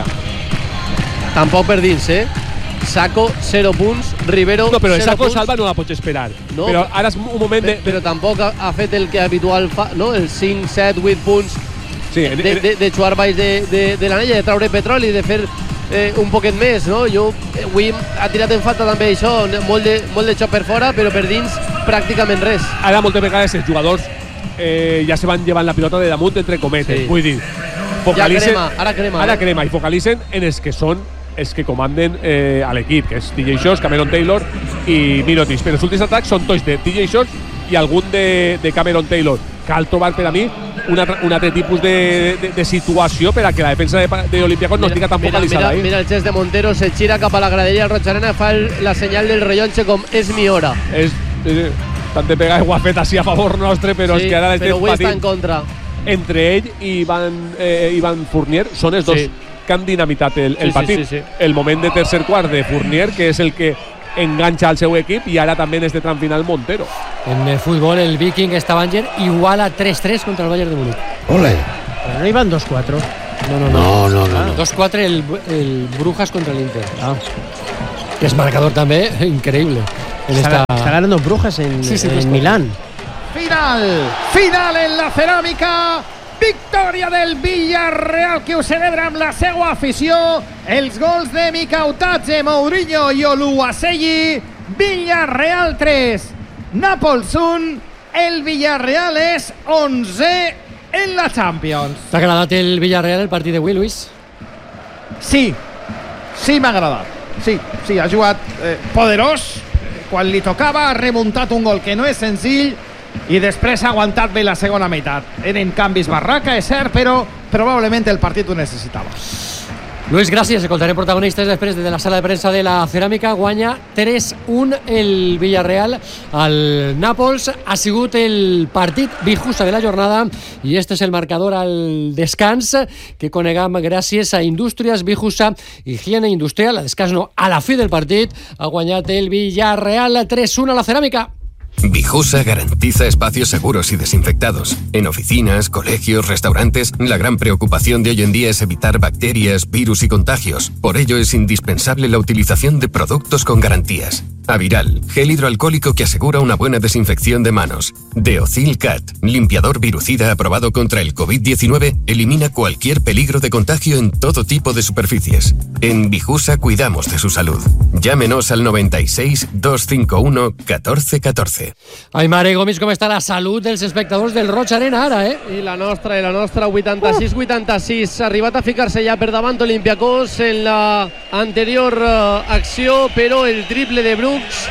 Tampoc per dins, eh? Saco, zero punts, Rivero, no, però el Saco punts. Salva no la pots esperar. No, però ara és un moment de... Però tampoc ha, ha fet el que habitual fa, no? El cinc, set, vuit punts sí, de, de, de jugar baix de, de, de l'anella, de traure petroli, de fer eh, un poquet més, no? Jo avui ha tirat en falta també això, molt de, molt de xoc per fora, però per dins pràcticament res. Ara moltes vegades els jugadors eh, ja se van llevant la pilota de damunt entre cometes, sí. Vull dir, focalitzen, ja crema, ara crema, ara eh? crema i focalitzen en els que són els que comanden eh, a l'equip, que és T J Shorts, Cameron Taylor i Mirotic. Però els últims atacs són tots de T J Shorts i algun de, de Cameron Taylor. Cal trobar per a mi un altre, un altre tipus de, de, de situació per a que la defensa d'Olympiacos no estigui tan focalitzada. Mira, mira el gest de Montero, se gira cap a la graderia del Roig Arena, fa el, la senyal del rellotge com és mi hora. És, eh, tant de pegar ho ha fet així a favor nostre, però sí, és que ara però avui està en contra. Entre ell i Ivan, eh, Ivan Fournier són els dos, sí. que han dinamitat el, el sí, partit. Sí, sí, sí. El moment de tercer quart de Fournier, que és el que enganxa al seu equip, i ara també en este tram final Montero. En el fútbol, el Viking Stavanger iguala tres tres contra el Bayern de Múnich. Ole. Pero no iban dos cuatro. No, no, No, no, no. no. dos cuatro el, el Brujas contra el Inter. Ah. Que es marcador també increïble. En Está, esta... está ganando Brujas en, Sí, sí, en pues, Milán. Final, final en la ceràmica. Victòria del Villarreal, que ho celebra amb la seva afició. Els gols de Mikautadze, Mourinho i Oluwaseyi. Villarreal tres, Nàpols un. El Villarreal és onzè en la Champions. T'ha agradat el Villarreal, el partit d'avui, Luis? Sí, sí m'ha agradat. Sí, sí, ha jugat eh, poderós. Quan li tocava ha remuntat un gol que no és senzill i després ha aguantat bé la segona meitat. Eren canvis barraca, és cert, però probablement el partit ho necessitava. Luis, gràcies. Escoltarem protagonistes després de la sala de premsa de la Ceràmica. Guanya tres un el Villarreal al Nàpols. Ha sigut el partit Bijusa de la jornada i este és el marcador al descans que conegam gràcies a Indústries Bijusa, higiene industrial. A descans no, a la fi del partit ha guanyat el Villarreal tres uno a la Ceràmica. Bijusa garantiza espacios seguros y desinfectados. En oficinas, colegios, restaurantes, la gran preocupación de hoy en día es evitar bacterias, virus y contagios. Por ello es indispensable la utilización de productos con garantías. Aviral, gel hidroalcohólico que asegura una buena desinfección de manos. Deocil Cat, limpiador virucida aprobado contra el covid diecinueve, elimina cualquier peligro de contagio en todo tipo de superficies. En Bijusa cuidamos de su salud. Llámenos al noventa y seis, doscientos cincuenta y uno, catorce catorce. Ai, mare, Gomis, com està la salut dels espectadors del Roig Arena ara, eh? I la nostra, i la nostra, vuitanta-sis vuitanta-sis. Ha arribat a ficar-se ja per davant Olympiacos en la anterior uh, acció, però el triple de Brooks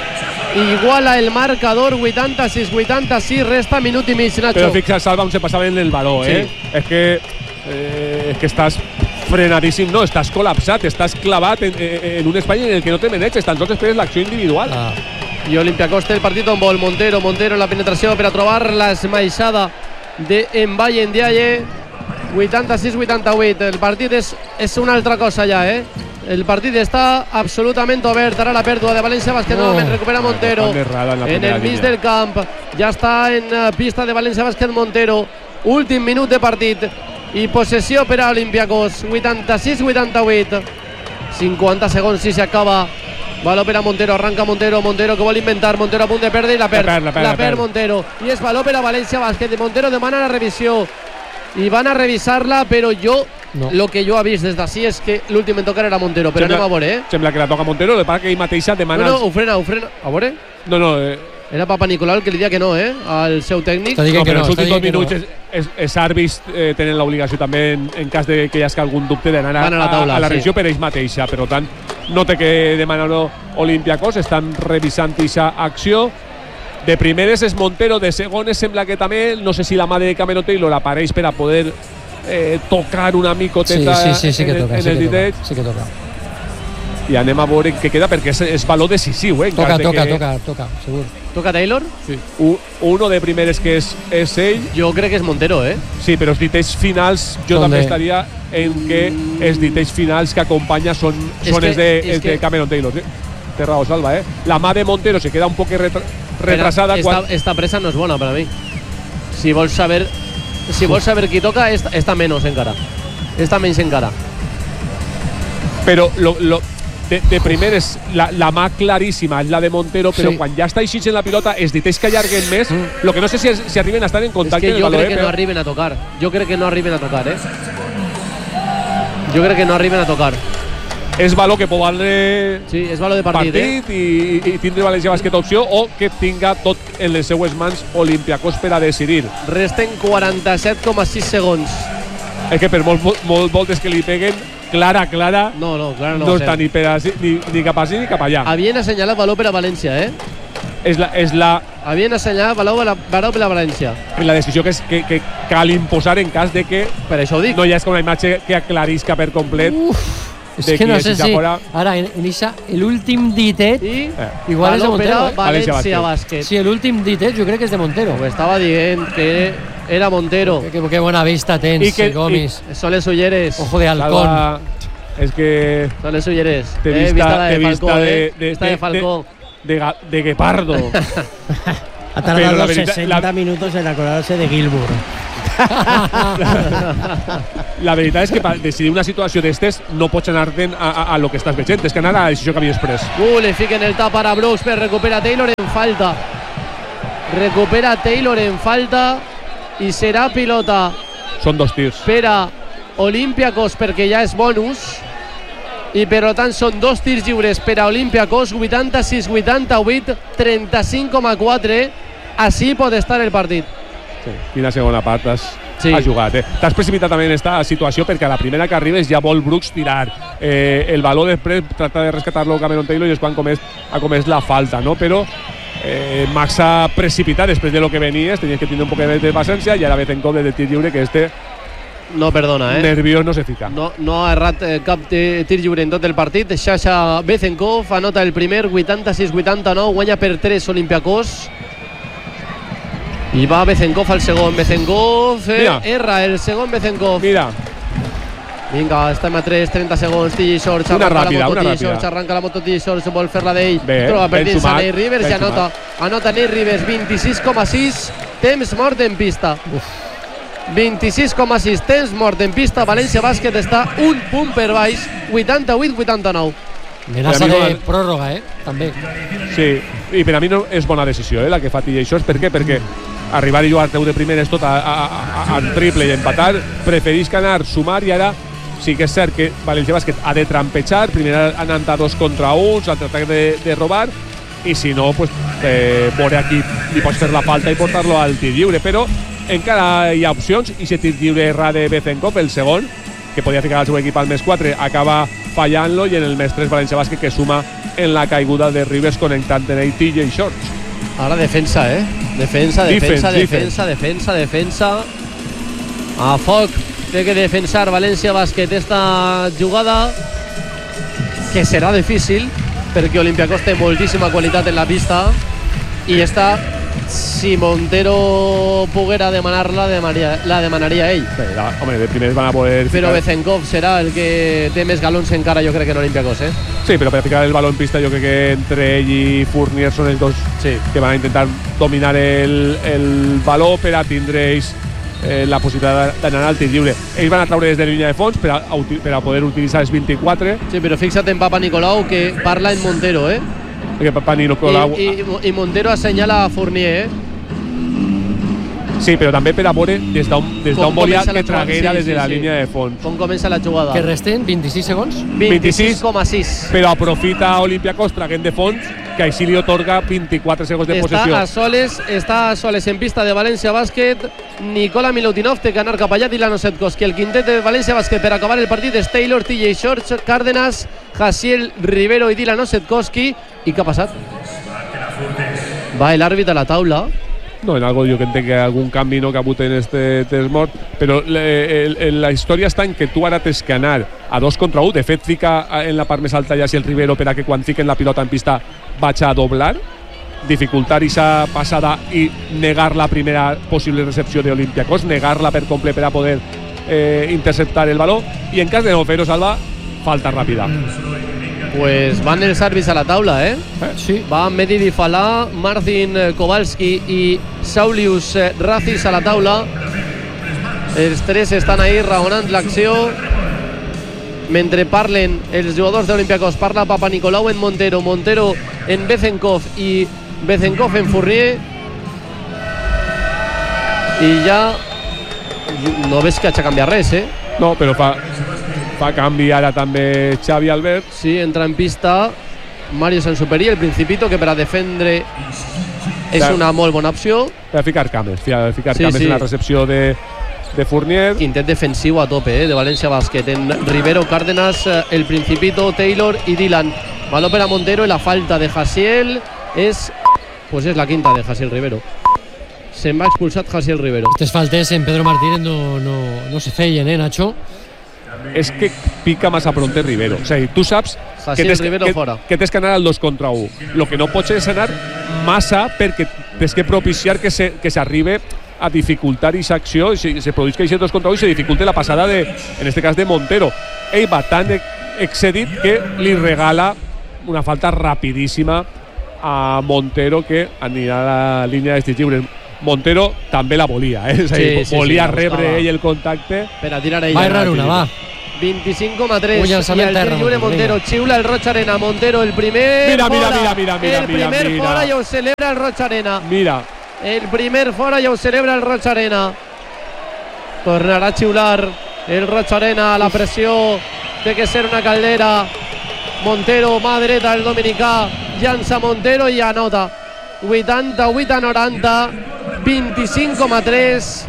iguala el marcador. Vuitanta-sis vuitanta-sis, resta minut i mig, Nacho. Però fixa, Salva, on se passava en el baló, eh? Sí. És que, eh, és que estàs frenadíssim, no, estàs col·lapsat, estàs clavat en, en un espai en el que no te meneches, tan sols esperes l'acció individual. Ah. I Olympiacos té el partit on vol. Montero, Montero en la penetració per a trobar l'esmaixada de Mbaye Ndiaye. vuitanta-sis vuitanta-vuit. El partit és, és una altra cosa ja, eh? El partit està absolutament obert. Ara la pèrdua de València Bàsquet, oh. novament recupera Montero en, en el mig del camp. Ja està en pista de València Bàsquet Montero. Últim minut de partit i possessió per a Olympiacos. vuitanta-sis vuitanta-vuit. cinquanta segons i s'acaba. Valor per a Montero, arranca Montero, Montero que vol inventar, Montero a punt de perdre i la perd, la perd, la perd, la perd Montero. I és valor per a València Bàsquet. Montero demana la revisió i van a revisar-la, però jo, no. Lo que jo he vist des d'ací és que l'últim en tocar era Montero, però sembla, anem a veure, eh? Sembla que la toca Montero, el que passa que ell mateixa demana... No, no, ho frena, ho frena. A veure? No, no, eh... Era Papa Nicolau el que li dia que no, eh? Al seu tècnic. No, però els últims dos minuts no. els, els àrbits eh, tenen l'obligació també, en, en cas de que hi hagi algun dubte, d'anar a, a, la taula, a la revisió sí. Per ells mateixa. Per tant, no té que demanar-ho Olympiacos, estan revisant aquesta acció. De primeres és Montero, de segones sembla que també, no sé si la mà de Cameron Taylor apareix per a poder eh, tocar una micoteta sí, sí, sí, sí que en, toca, en sí el que ditet. Toca, sí que toca. I anem a veure què queda, perquè és, és valor decisiu, eh? Toca, toca, que... toca, toca, segur. Toca Taylor? Sí. Un, uno de primeres que és, és ell. Jo crec que és Montero, eh? Sí, però els ditells finals, jo també estaria en que els ditells finals que acompanya són, són que, els, de, els que... de Cameron Taylor. Sí? Té raó, Salva, eh? La mà de Montero se queda un poc retra retrasada. Esta, quan... esta presa no és bona per a mi. Si vols saber, si vols saber qui toca, esta, esta menys encara. Esta menys encara. Però lo, lo, de, de primeres, la, la mà claríssima és la de Montero, però sí. Quan ja està així en la pilota, els ditells que allarguen més, mm. Lo que no sé si, si arriben a estar en contacte. És que jo valor, crec que però... no arriben a tocar. Jo crec que no arriben a tocar, eh? Jo crec que no arriben a tocar. És valor que pot valdre sí, és valor de partit, partit eh? i, i tindre València Bàsquet opció, o que tinga tot en les seues mans Olympiacos per a decidir. Resten quaranta-set coma sis segons. És que per molt, molt voltes que li peguen, clara, clara, no, no, clara no, no està ni, per a, ni, ni cap així ni cap allà. Havien assenyalat valor per a València, eh? És la, és la... Havien assenyalat valor per a València. La decisió que, és, que, que cal imposar en cas de que per això ho dic. No hi hagi una imatge que aclarisca per complet. Uf. És que no sé si fora... ara en, en ixa, l'últim ditet I eh. igual és de Montero, eh? València Bàsquet. Sí, l'últim ditet jo crec que és de Montero. Ho estava dient que Era Montero. Qué, qué, qué buena vista tens, que, Gomis. Son les ulleres. Ojo de halcón. Salva, es que... Son les ulleres. Te vista, eh, vista de, te Falcó, vista eh. de, de, vista de, de Falcó. De, de, de guepardo. Ha tardado la verita, sesenta la, minutos en acordarse de Gilmour. la, la veritat és que per decidir una situació d'estes no pots anar-te'n a, a, a lo que estàs veient, és que anar a la decisió que havies pres. Uh, le fiquen el tap para Brooks, pero recupera Taylor en falta. Recupera Taylor en falta i serà pilota. Són dos tirs. Per a Olympiacos perquè ja és bonus i per tant són dos tirs lliures per a Olympiacos, vuitanta-sis vuitanta-vuit, trenta-cinc coma quatre. Així pot estar el partit. Sí, quina segona part has, sí. has jugat. Eh? T'has precipitat també en aquesta situació perquè a la primera que arribes ja vol Brooks tirar. Eh, el valor després tracta de rescatar-lo Cameron Taylor i és quan comès, ha comès la falta, no? Però eh, massa precipitat després de lo que venies, tenies que tenir un poc de paciència i ara Bezenkov de tir lliure que este no perdona, eh? nerviós no se fica. No, no ha errat eh, cap tir lliure en tot el partit. Sasha Bezenkov anota el primer, vuitanta-sis vuitanta-nou, guanya per tres Olympiacos. I va Bezenkov al segon. Bezenkov eh, erra el segon Bezenkov. Mira. Vinga, estem a tres, trenta segons. T J Shorts una ràpida, una ràpida. Arranca la moto T J Shorts, vol fer-la d'ell. Troba per dins a Nate Rivers i anota. Anota Nate Rivers, vint-i-sis coma sis. Temps mort en pista. vint-i-sis coma sis, temps mort en pista. València Bàsquet està un punt per baix, vuitanta-vuit vuitanta-nou. Amenaça de pròrroga, eh? També. Sí, i per a mi no és bona decisió, eh, la que fa T J Shorts. Per què? Perquè arribar i jugar teu de primer és tot a, a, a, a triple i empatar. Preferís que anar, sumar, i ara sí que és cert que València Bàsquet ha de trampejar, primer anant a dos contra uns, al tractar de, de robar, i si no, pues, eh, veure aquí li pots fer la falta i portar-lo al tir lliure, però encara hi ha opcions, i si tir lliure erra de Bezenkov, el segon, que podia ficar el seu equip al més quatre, acaba fallant-lo, i en el més tres València Bàsquet que suma en la caiguda de Rivers connectant en el T J Shorts. Ara defensa, eh? Defensa, defensa, defensa, defensa, defensa. A foc. Té que defensar València Bàsquet esta jugada, que serà difícil perquè Olympiacos té moltíssima qualitat en la pista, i esta, si Montero poguera demanar-la, demanaria, la demanaria ell. Bé, la, home, de primers van a poder però ficar... Bezenkov serà el que té més galons encara, jo crec, que en Olympiacos, eh? Sí, però per ficar el baló en pista jo crec que entre ell i Fournier són els dos sí. que van a intentar dominar el, el baló per a tindre ells eh, la possibilitat d'anar al tir lliure. Ells van a traure des de la línia de fons per a, per a poder utilitzar els vint-i-quatre. Sí, però fixa't en Papa Nicolau, que parla en Montero, eh? Que Papa Nicolau... I, i, i Montero assenyala a Fournier, eh? Sí, però també per a veure des d'on volia que traguera sí, des de sí, la sí. línia de fons. Com comença la jugada. Que resten vint-i-sis segons? vint-i-sis coma sis. Però aprofita Olympiacos traguent de fons, que així li otorga vint-i-quatre segons de està possessió. A soles, està a soles en pista de València Bàsquet. Nicola Milutinov té que anar cap allà. Dylan Osetkowski. El quintet de València Bàsquet per acabar el partit és Taylor, T J Shorts, Cárdenas, Jaciel Rivero i Dylan Osetkowski. I què ha passat? Va l'àrbitre a la taula. No, en algo jo que entenc que algun canvi no que ha hagut en este temps mort, però le, el, el, la història està en que tu ara tens que anar a dos contra un. De fet, fica en la part més alta ja si el Rivero per a que quan fiquen la pilota en pista vaig a doblar, dificultar aquesta passada i negar la primera possible recepció d'Olympiacos, negar-la per complet per a poder eh, interceptar el baló, i en cas de no fer-ho, Salva, falta ràpida. Pues van els àrbits a la taula, eh? Sí. Van Mehdi Difalà, Marcin Kowalski i Saulius Razis a la taula. Els tres estan ahí raonant l'acció. Mentre parlen els jugadors d'Olympiacos, parla Papa Nicolau en Montero, Montero en Bezenkov i Bezenkov en Fournier. I ja no ves que haig de canviar res, eh? No, però fa... fa canvi ara també Xavi Albert. Sí, entra en pista Mario Sansuperi, el Principito, que per a defendre és una molt bona opció. Per a ficar cames, per a ficar sí, cames sí. en la recepció de, de Fournier. Quintet defensiu a tope, eh, de València Bàsquet. En Rivero, Cárdenas, el Principito, Taylor i Dylan. Baló per a Montero i la falta de Jaciel és... pues és la quinta de Jaciel Rivero. Se'n va expulsat Jaciel Rivero. Aquestes faltes en Pedro Martínez no, no, no se feien, eh, Nacho? És que pica massa pronte Rivero. O sigui, tu saps que tens que, que, que anar al dos contra un. Lo que no pots és anar massa perquè tens que propiciar que s'arribe a dificultar esa acció i se, se produeix que hi dos contra un i se dificulte la passada de, en este cas de Montero. Ell va tan excedit que li regala una falta rapidíssima a Montero que anirà a la línia de tirs lliures. Montero també la volia, eh? És a dir, sí, sí, volia sí, rebre ell el contacte per a tirar ell. Va errar una, va. vint-i-cinc coma tres i el tir lliure Montero, xiula el Roig Arena. Montero el primer mira, mira, fora, mira, mira, mira, el primer mira, fora mira. i ho celebra el Roig Arena. Mira, el primer fora i ho celebra el Roig Arena. Tornarà a xiular el Roig Arena. La pressió té que ser una caldera. Montero, mà dreta, el dominicà llança Montero i anota. vuitanta-vuit a noranta, vint-i-cinc coma tres.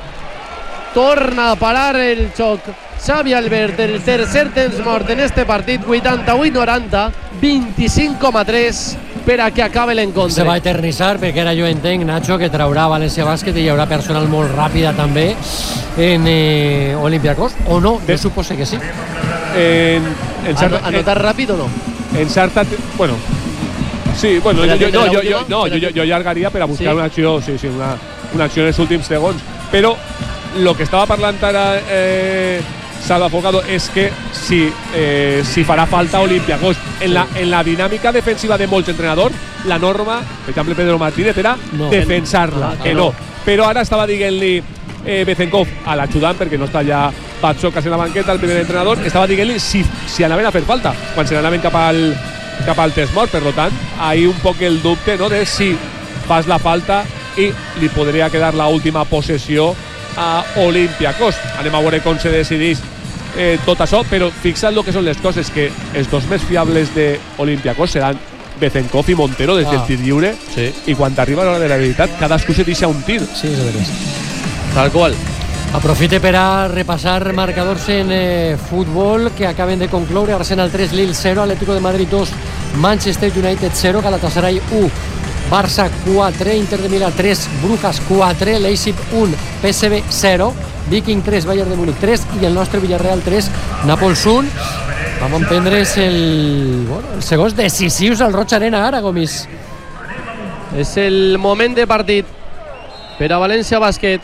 Torna a parar el xoc Xavi Albert, el tercer temps mort en este partit. Vuitanta-vuit noranta, vint-i-cinc coma tres per a que acabe l'encontre. Se va eternitzar perquè ara jo entenc, Nacho, que traurà València Bàsquet i hi haurà personal molt ràpida també en eh, Olympiacos, o no? Jo supose que sí. En, en Ano, ¿Anotar rápido o no? En Sarta, bueno, sí, bueno, jo, jo, jo, jo, no, jo, jo, jo allargaria per a buscar sí. una acció, sí, sí, una, una acció en els últims segons, però lo que estava parlant ara eh, Salva Folgado és que si, eh, si farà falta Olympiacos en, la, en la dinàmica defensiva de molts entrenadors, la norma, per exemple Pedro Martínez, era no, defensar-la, que no. Però ara estava dient-li eh, Bezenkov a l'ajudant, perquè no està ja Patsocas en la banqueta, el primer entrenador, estava dient-li si, si anaven a fer falta quan se n'anaven cap al, cap al test mort. Per tant, ahí un poc el dubte, no?, de si fas la falta i li podria quedar la última possessió a Olympiacos. Anem a veure com se decidís eh, tot això, però fixa't el que són les coses, que els dos més fiables de Olympiacos seran Bezenkov i Montero des del ah, tir lliure, sí. I quan arriba l'hora de la veritat cadascú se deixa un tir. Sí, és veritat. Tal qual. Aprofite per a repassar marcadors en eh, futbol que acaben de concloure. Arsenal tres, Lille cero, Atlético de Madrid dos, Manchester United cero, Galatasaray u, Barça quatre, Inter de Milà tres, Brujas quatre, Leipzig un, P S V cero, Viking tres, Bayern de Múnich tres i el nostre Villarreal tres, Nàpols un. Vam emprendre's el, bueno, els segons decisius al Roig Arena ara, Gomis. És el moment de partit per a València Bàsquet.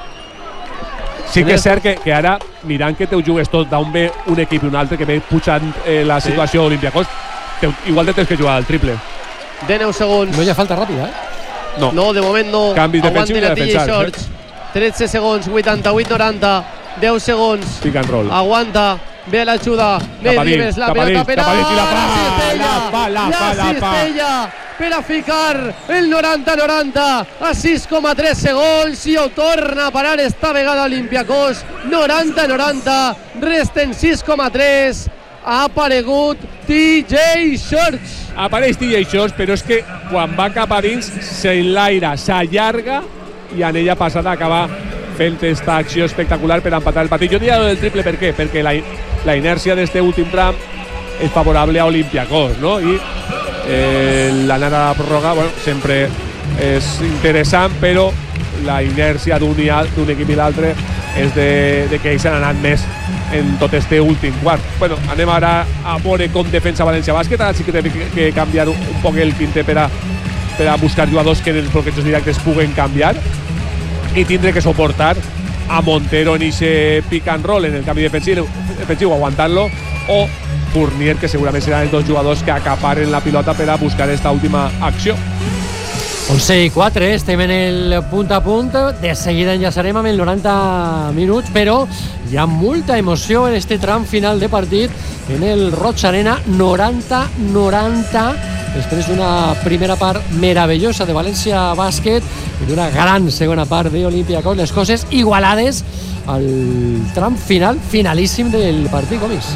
Sí que és cert que, que ara, mirant que te ho jugues tot d'on ve un equip i un altre, que ve pujant eh, la sí. situació d'Olympiacos, igual te tens que jugar al triple. De nou segons. No hi ha falta ràpida, eh? No. No, de moment no. Canvis defensius i de defensar. tretze segons, vuitanta-vuit noranta, deu segons. Pick and roll. Aguanta. Ve l'ajuda. Nate Rivers, la pelota per a la cistella. La cistella per a ficar el noranta noranta a sis coma tres segons i ho torna a parar esta vegada Olympiacos. noranta noranta, resten sis coma tres. Ha aparegut T J Shorts. Apareix T J Shorts, però és que quan va cap a dins s'enlaira, s'allarga i en ella passada acaba fent esta acció espectacular per empatar el partit. Jo diria del triple, per què? Perquè la, la inèrcia d'este últim tram és favorable a Olympiacos, no? I eh, l'anar a la pròrroga, bueno, sempre és interessant, però la inèrcia d'un equip i l'altre és de, de que ells han anat més en tot este últim quart. Bueno, anem ara a veure com defensa València Bàsquet. Ara sí que té que canviar un, un poc el quintet per a, per a buscar jugadors que en els bloquejos directes puguen canviar i tindre que soportar a Montero en ese pick and roll en el canvi defensiu, defensiu aguantant-lo, o Fournier, que segurament seran els dos jugadors que acaparen la pilota per a buscar esta última acció. onze i quatre, estem en el punt a punt. De seguida enllaçarem amb el noranta minuts, però hi ha molta emoció en este tram final de partit en el Roig Arena. noranta noranta, després d'una primera part meravellosa de València Bàsquet i d'una gran segona part d'Olympiacos, les coses igualades al tram final, finalíssim del partit, Gomis.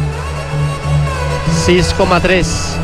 sis coma tres.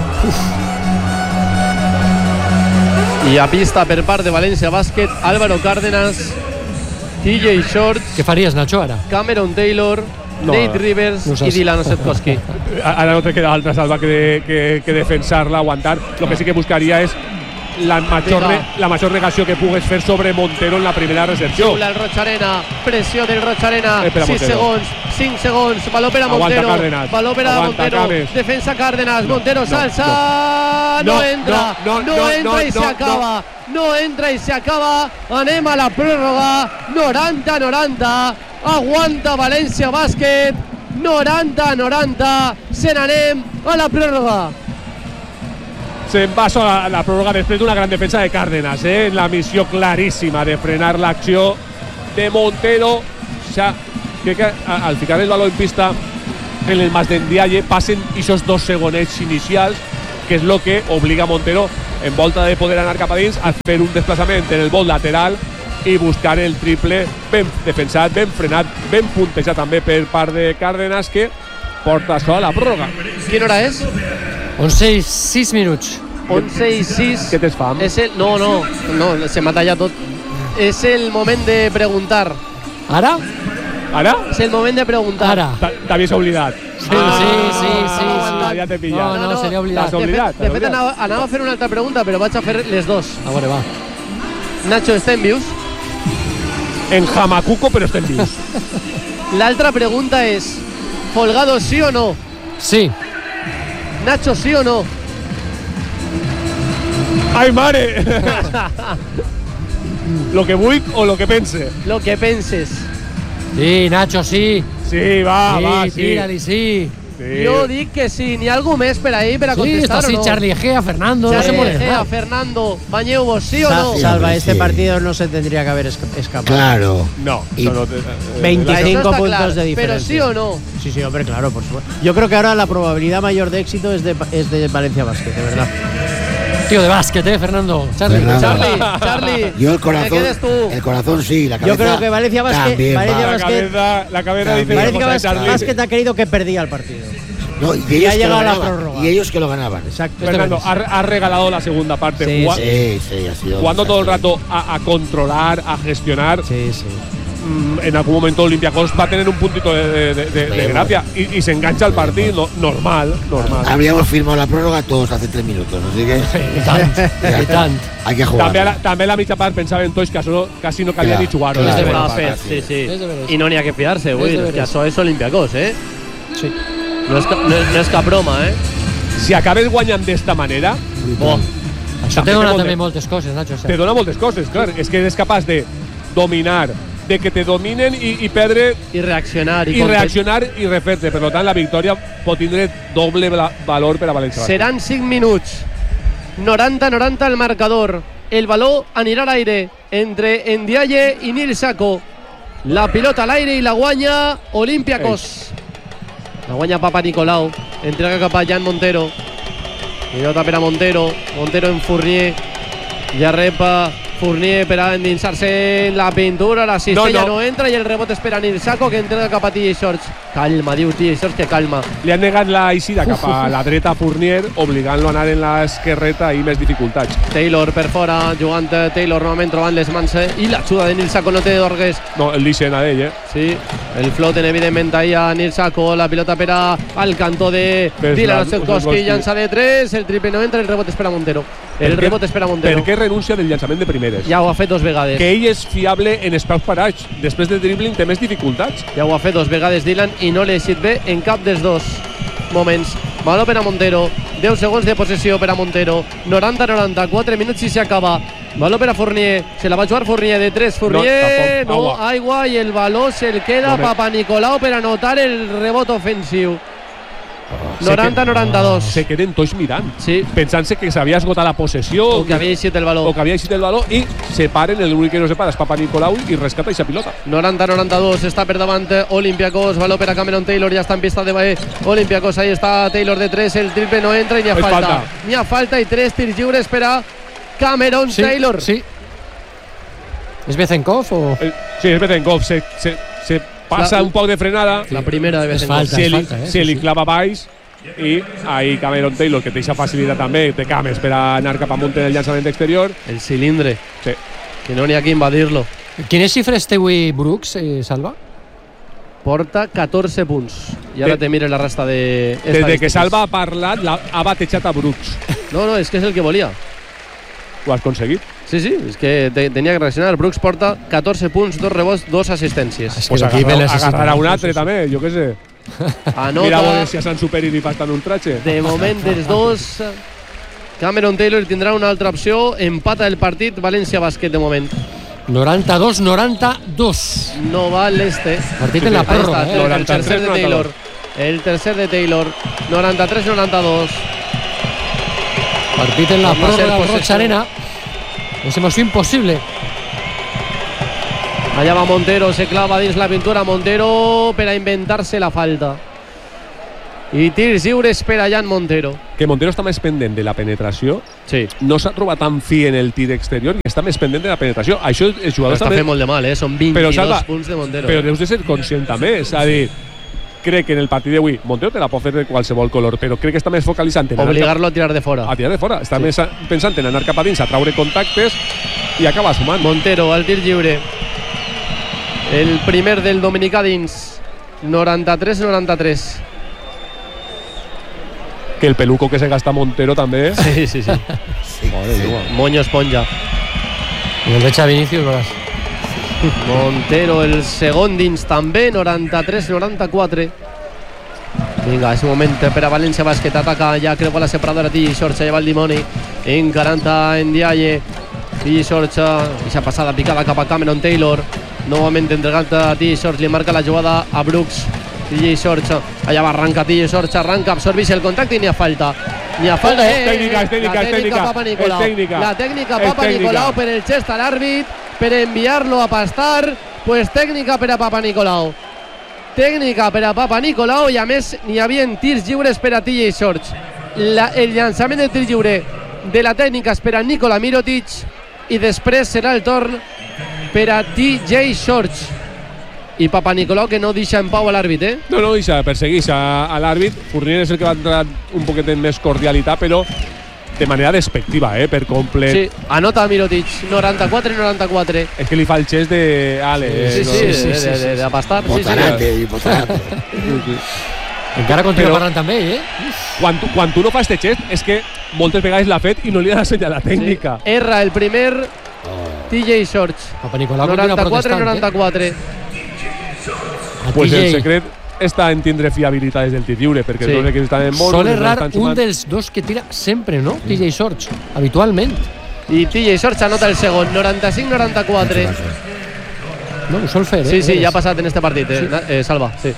I a pista per part de València Bàsquet, Álvaro Cárdenas, T J Shorts. Què faries, Nacho, ara? Cameron Taylor, no, Nate Rivers no i Dylan Osetkowski. Ara no te queda altra, Salva, que, que, que defensar-la, aguantar. Lo que sí que buscaria és la major, re, la major negació que pugues fer sobre Montero en la primera recepció. Xiula el Rocharena, pressió del Rocharena, eh, sis segons, cinc segons, valor per a Montero, valor per a Montero, defensa Cárdenas, no, Montero salsa, no, no, no entra, no, no, no entra no, i no, s'acaba, no. no entra i s'acaba, anem a la pròrroga, noranta noranta, aguanta València Bàsquet, noranta noranta, se n'anem a la pròrroga. Se'n va a la, la pròrroga després d'una gran defensa de Cárdenas, eh? La missió claríssima de frenar l'acció de Montero. O sea, crec que al ficar el baló en pista en el Mas d'Endiaye passen esos dos segonets inicials, que és el que obliga a Montero, en volta de poder anar cap a dins, a fer un desplaçament en el vol lateral i buscar el triple ben defensat, ben frenat, ben puntejat també per part de Cárdenas, que porta això a la pròrroga. Quina hora és? onze i sis minuts. onze i sis. Què tens fam? És el, no, no, no, se m'ha tallat tot. És el moment de preguntar. Ara? Ara? És el moment de preguntar. Ara. T'havies oblidat. Sí, ah, sí, sí, sí, sí. Ah, ja t'he pillat. No, no, no, se l'he oblidat. T'has oblidat. De fet, de fet anava, anava a fer una altra pregunta, però vaig a fer les dos. A veure, va. Nacho, estem vius? En Jamacuco, però estem vius. L'altra pregunta és: Folgado sí o no? Sí. Nacho sí o no? ¡Ay, mare! Lo que vull o lo que pense. Lo que penses. Sí, Nacho, sí. Sí, va, sí, va, sí. Tírali, sí. sí. Jo dic que sí. N'hi ha algú més per ahí per a contestar, sí, o no? Sí, Charlie Egea, Fernando. Charlie no se pone Egea, Fernando, Bañeubos, ¿sí o Sa no? Salva, Sí, este sí. partido no se tendría que haber escapado. Claro. No. Y no, no te, eh, veinticinco Eso está puntos claro, de diferencia. pero sí o no. Sí, sí, hombre, claro, por supuesto. Yo creo que ahora la probabilidad mayor de éxito es de, es de Valencia Básquet, de verdad. Tío de básquet, eh, Fernando. Charlie. Fernando. Charlie, Charlie. Yo el corazón, ¿Te quedes tú? el corazón sí, la cabeza Yo creo que Valencia Basket- también Valencia va. la Basket- cabeza, la cabeza También. dice una Valencia cosa de Bas- Charlie. Básquet ha querido que perdía el partido. No, y, Y ellos ha que llegado lo la ganaban, prórroga. y ellos que lo ganaban. Exacto. Fernando, ha, ha regalado la segunda parte. Sí, Jugua- Sí, sí, ha sido. Jugando todo el desastre. rato a, a controlar, a gestionar. Sí, sí. Mm, en algún momento Olympiacos va a tener un puntito de, de, de, de, de gracia y, y se engancha al partido. No, normal, normal. Habríamos firmado la prórroga todos hace tres minutos, así que I tant, i tant. hay que jugar. També a la, també a la mitja part pensava en tots que això quasi no calia Clar, ni jugar. clar. la És de segona Estava part. fet, sí, sí. És de veres. I no n'hi ha que fiar-se, vull És de dir, que veres. això és Olympiacos, eh? Sí. No és, ca- no, és- no és cap broma, eh? Si acabes guanyant d'esta manera, Bo, Això També te dona té molt també de- moltes coses, Nacho. te dona moltes coses, clar. És que eres capaç de dominar, de que te dominen i, i perdre i reaccionar. I, i reaccionar i refer-te. Per tant, la victòria pot tindre doble bla- valor per a València. Seran cinc minuts. noranta noranta el marcador. El baló anirà a l'aire entre Ndiaye i Nil Sako. La pilota a l'aire i la guanya Olympiacos. La guanya Papa Nicolau. Entrega cap a Jan Montero. Pilota per a Montero. Montero en Fournier. Ja repa Fournier per a endinsar-se en la pintura. La cistella No, no, no. entra i el rebot és per a Nil Sako, que entrega cap a T J Shorts. Calma, diu T J Shorts que calma. Li han negat la eixida cap a la dreta a Fournier, obligant-lo a anar en l'esquerreta i més dificultats. Taylor per fora, jugant Taylor novament trobant les mans eh? i l'ajuda de Nil Sako no té d'Orgues. No, el deixen a ell, eh? Sí, el floten evidentment ahí a Nil Sako, la pilota per a, al cantó de Per Dylan Slav- Osetkowski, Osetkowski. llança de tres, el triple no entra, el rebot és per a Montero. El Per què- rebot és per a Montero. Per què renuncia del llançament de primeres? Ja ho ha fet dos vegades. Que ell és fiable en espaus parats. Després de dribbling té més dificultats. Ja ho ha fet dos vegades Dylan i no li ha eixit bé en cap dels dos moments. Baló per a Montero, deu segons de possessió per a Montero, noranta noranta, quatre minuts i s'acaba. Baló per a Fournier, se la va jugar Fournier de tres, Fournier, No, no, tampoc, aigua i el baló se'l queda No, me- Papa Nicolau per anotar el rebot ofensiu. noranta noranta-dos. Se queden tots mirant, Sí, pensant-se que s'havia esgotat la possessió o que havia eixit el baló. o que havia eixit el baló i se paren, l'únic que no se para és Papa Nicolau i rescata aquesta pilota. noranta noranta-dos, està per davant Olympiacos, baló per a Cameron Taylor, ja està en pista de Bae. Olympiacos, ahí està Taylor de tres, el triple no entra i n'hi ha És falta. falta. N'hi ha falta i tres tirs lliures per a Cameron Sí, Taylor. sí. ¿Es Bezenkov o...? Eh, Sí, és Bezenkov, se, se, se passa La- un poc de frenada, La primera de vez Es en cuando. falta. se li, falta, eh, se sí, li sí. clava baix i ahí Cameron Taylor, que té aquesta facilitat també, té cames per a anar cap amunt en el llançament exterior. El cilindre, Sí. que no n'hi ha que invadir-lo. Quines xifres té avui Brooks, eh, Salva? Porta catorze punts. I ara De- te mires la resta de Des de que estadístiques. Salva ha parlat, la, ha batejat a Brooks. No, no, és que és el que volia. ho has conseguit. Sí, sí, és que te, tenia que reaccionar. Brooks porta catorze punts, dos rebots, dos assistències. Es pues agarrar, agarrarà un altre també, jo què sé. Anota. Mira a veure si a Sant Superi li fa un tratge. De moment dels dos, Cameron Taylor tindrà una altra opció. Empata el partit, València Bàsquet de moment. noranta-dos noranta-dos. No va l'este. Partit en la pròrroga, eh? El tercer de Taylor. El tercer de Taylor. noranta-tres noranta-dos. Partit en la pròrroga al Roig Arena. És emoció impossible. Allà va Montero, se clava dins la pintura Montero per a inventar-se la falta. I tirs lliures per a Jan Montero. Que Montero està més pendent de la penetració. Sí. No s'ha trobat tan fi en el tir exterior i està més pendent de la penetració. Això els jugadors està també... fent molt de mal, eh? Són vint-i-dos però, Salva, punts de Montero. Però deus de ser conscient també. És a dir, crec que en el partit d'avui Montero te la pot fer de qualsevol color, però crec que està més focalitzant en obligar-lo a tirar de fora. A tirar de fora. Està sí. més pensant en anar cap a dins, a traure contactes i acaba sumant. Montero al tir lliure. El primer del dominicà dins. noranta-tres noranta-tres. Que el peluco que se gasta Montero també. Sí, sí, sí. Sí, Madre sí. Mía. Moño esponja. I el de Xavi Vinicius, veuràs. Montero el segon dins també, noranta-tres noranta-quatre. Vinga, és un moment per a València Bàsquet. Ataca, ja creu la separadora T J Shorts, lleva el dimoni. Encarant a Ndiaye. T J Shorts, aquesta passada picada cap a Cameron Taylor. Novament entregant a T J Shorts, li marca la jugada a Brooks. T J Shorts, allà va, arranca T J Shorts, arranca, absorbeix el contacte i n'hi ha falta. N'hi ha falta. És tècnica, és tècnica, és tècnica. Papa Nicolau. És tècnica. La tècnica Papa Nicolau per el gest a l'àrbit, per enviar-lo a pastar, pues tècnica per a Papa Nicolau. Tècnica per a Papa Nicolau i a més n'hi havia tirs lliures per a T J Shorts. La, el llançament de tir lliure de la tècnica és per a Nikola Mirotic i després serà el torn per a T J Shorts. I Papa Nicolau que no deixa en pau a l'àrbit, eh? No, no deixa, persegueix a, a l'àrbit. Fournier és el que va entrar un poquet en més cordialitat, però de manera despectiva, eh? Per complet. Sí, anota Mirotic, noranta-quatre noranta-quatre. És que li fa el gest de... Ale, sí, sí, no, sí, sí, sí, de, de, de pastar. Botarate, sí, sí. botarate. Encara continua Però, parlant també, eh? Quan tu, quan tu no fas este gest és que moltes vegades l'ha fet i no li ha d'assenyalar la tècnica. Sí. Erra el primer T J Shorts. Papa Nicolau continua noranta-quatre protestant, noranta-quatre. eh? Pues el secret està en tindre fiabilitat des del tir lliure, perquè sí. els equips estan en molt... Sol errar un dels dos que tira sempre, no? T J Shorts, habitualment. I T J Shorts anota el segon, noranta-cinc noranta-quatre. No, ho sol fer, eh? Sí, sí, ja ha passat en este partit, eh? Sí. eh Salva, sí.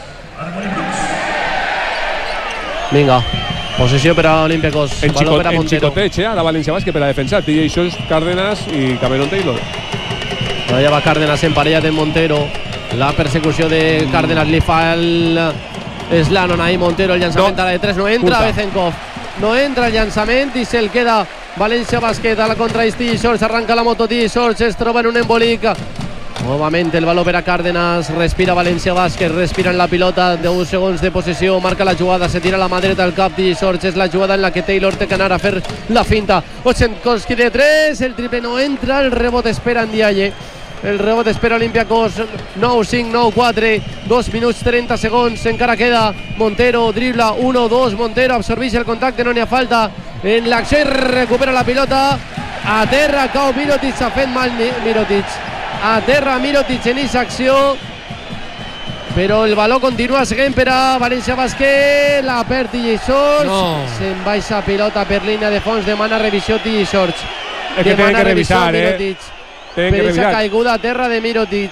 Vinga, possessió per a Olympiacos. En, xicot, en xicoteig, eh? A la València Bàsquet per a defensar. T J Shorts, Cárdenas i Cameron Taylor. Allà va Cárdenas emparellat en Montero. La persecució de Cárdenas li fa el Slanon ahí, Montero, el llançament no. a la de tres, no entra Bezenkov, no entra el llançament i se'l queda València Bàsquet a la contra T J Shorts, arranca la moto T J Shorts, es troba en un embolic. Novament el valor per a Cárdenas, respira València Bàsquet, respira en la pilota, deu segons de possessió, marca la jugada, se tira la mà dreta al cap T J Shorts, és la jugada en la que Taylor té que anar a fer la finta. Ochenkowski de tres, el triple no entra, el rebot espera Ndiaye. El rebot espera Olympiacos, nou cinc, nou quatre, dos minuts trenta segons, encara queda Montero, dribla, un dos, Montero absorbeix el contacte, no n'hi ha falta en l'acció i recupera la pilota, a terra cau Mirotic, s'ha fet mal Mirotic, a terra Mirotic en aquesta acció, però el valor continua seguint per a València Bàsquet, la perd T J Shorts, no. Se'n baixa pilota per línia de fons, demana revisió T J Shorts, és que tenen que revisar, eh? Per aquesta caiguda a terra de Mirotic.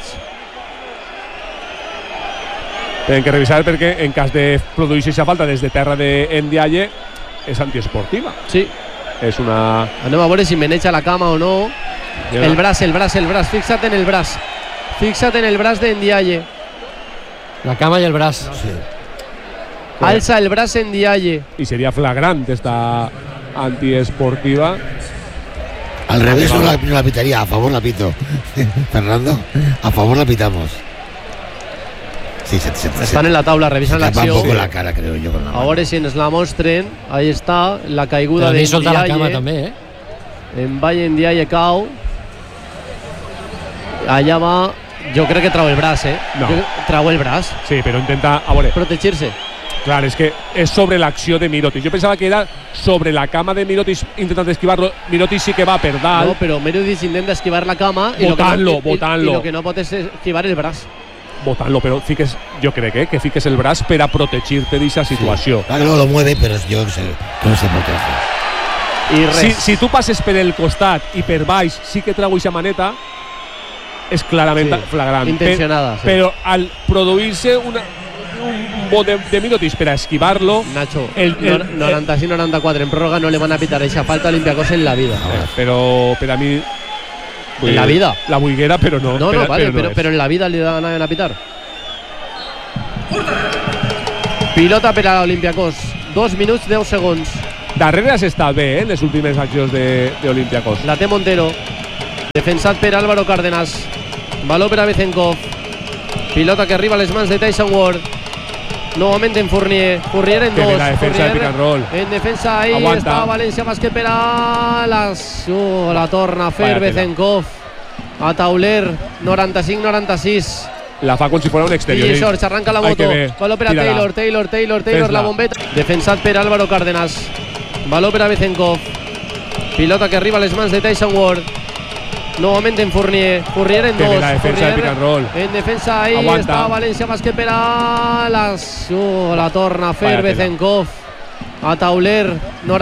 Tenen que revisar perquè en cas de produir aquesta falta des de terra de Ndiaye és antiesportiva. Sí. És una... Anem a veure si meneja la cama o no. Ja. El braç, el braç, el braç. Fixa't en el braç. Fixa't en el braç de Ndiaye. La cama i el braç. Sí. Alza el braç en Ndiaye. I seria flagrant esta antiesportiva. Al revés no la, no la pitaría, a favor la pito. Fernando, a favor la pitamos. Sí, se, se, se, Estan en la taula, revisan l'acció. Se un poco la cara, creo yo, con la mano. A veure si ens la mostren. Ahí està, la caiguda de Ndiaye. Però solta la cama també, eh? En Valle Ndiaye cau. Allà va... Jo crec que trau el braç, eh? No. Jo, trau el braç. Sí, però intenta... A veure... Protegir-se. Clar, és que és sobre l'acció de Mirotic. Jo pensava que era sobre la cama de Mirotic intentant esquivar-lo. Mirotic sí que va per dalt. No, però Mirotic intenta esquivar la cama i botant-lo, no, botant-lo. I el que no pot és esquivar el braç. Botant-lo, però fiques, jo crec eh, que fiques el braç per a protegir-te d'aquesta situació. Sí. Claro, no lo mueve, pero yo sé, que no se protege. I res. Si, si tu passes per el costat i per baix sí que treu aquesta maneta, és clarament Sí, flagrant. intencionada, Per, sí. Però al produir-se una, un bot de, de Mirotic per a esquivar-lo, Nacho, el, el, noranta-cinc noranta-quatre en pròrroga no le van a pitar esa falta a Olympiacos en la vida. eh, però per a mi... En la vida. La buiguera, però no. No, no, però, vale, però, pero, no pero en la vida le van a pitar. Pilota per a Olympiacos. Dos minuts, deu segons. Darrere has estat bé, eh, en les últimes accions d'Olympiacos. La té Montero. Defensat per Álvaro Cárdenas. Baló per a Bezenkov. Pilota que arriba a les mans de Tyson Ward. Nuevamente en Fournier. Fournier en Que dos. bé la defensa Fournier de pick and roll. En defensa ahí Aguanta. está Valencia Bàsquet per a las, uh, la torna a fer Vaya tela. Bezenkov. A tauler. noranta-cinc noranta-sis. La fa com si fos un exterior. I George arranca la Ai, moto. que bé. Baló per a Tírala. Taylor, Taylor, Taylor, Taylor, Fes-la. la bombeta. Defensat per Álvaro Cárdenas. Baló per a Bezenkov. Pilota que arriba a les mans de Tyson Ward. Nuevamente en Fournier. Fournier en Que bé dos. la defensa Fournier de pick and roll. En defensa ahí Aguanta. está Valencia Bàsquet per a las, uh, la torna a fer Vaya tela. Bezenkov. A tauler.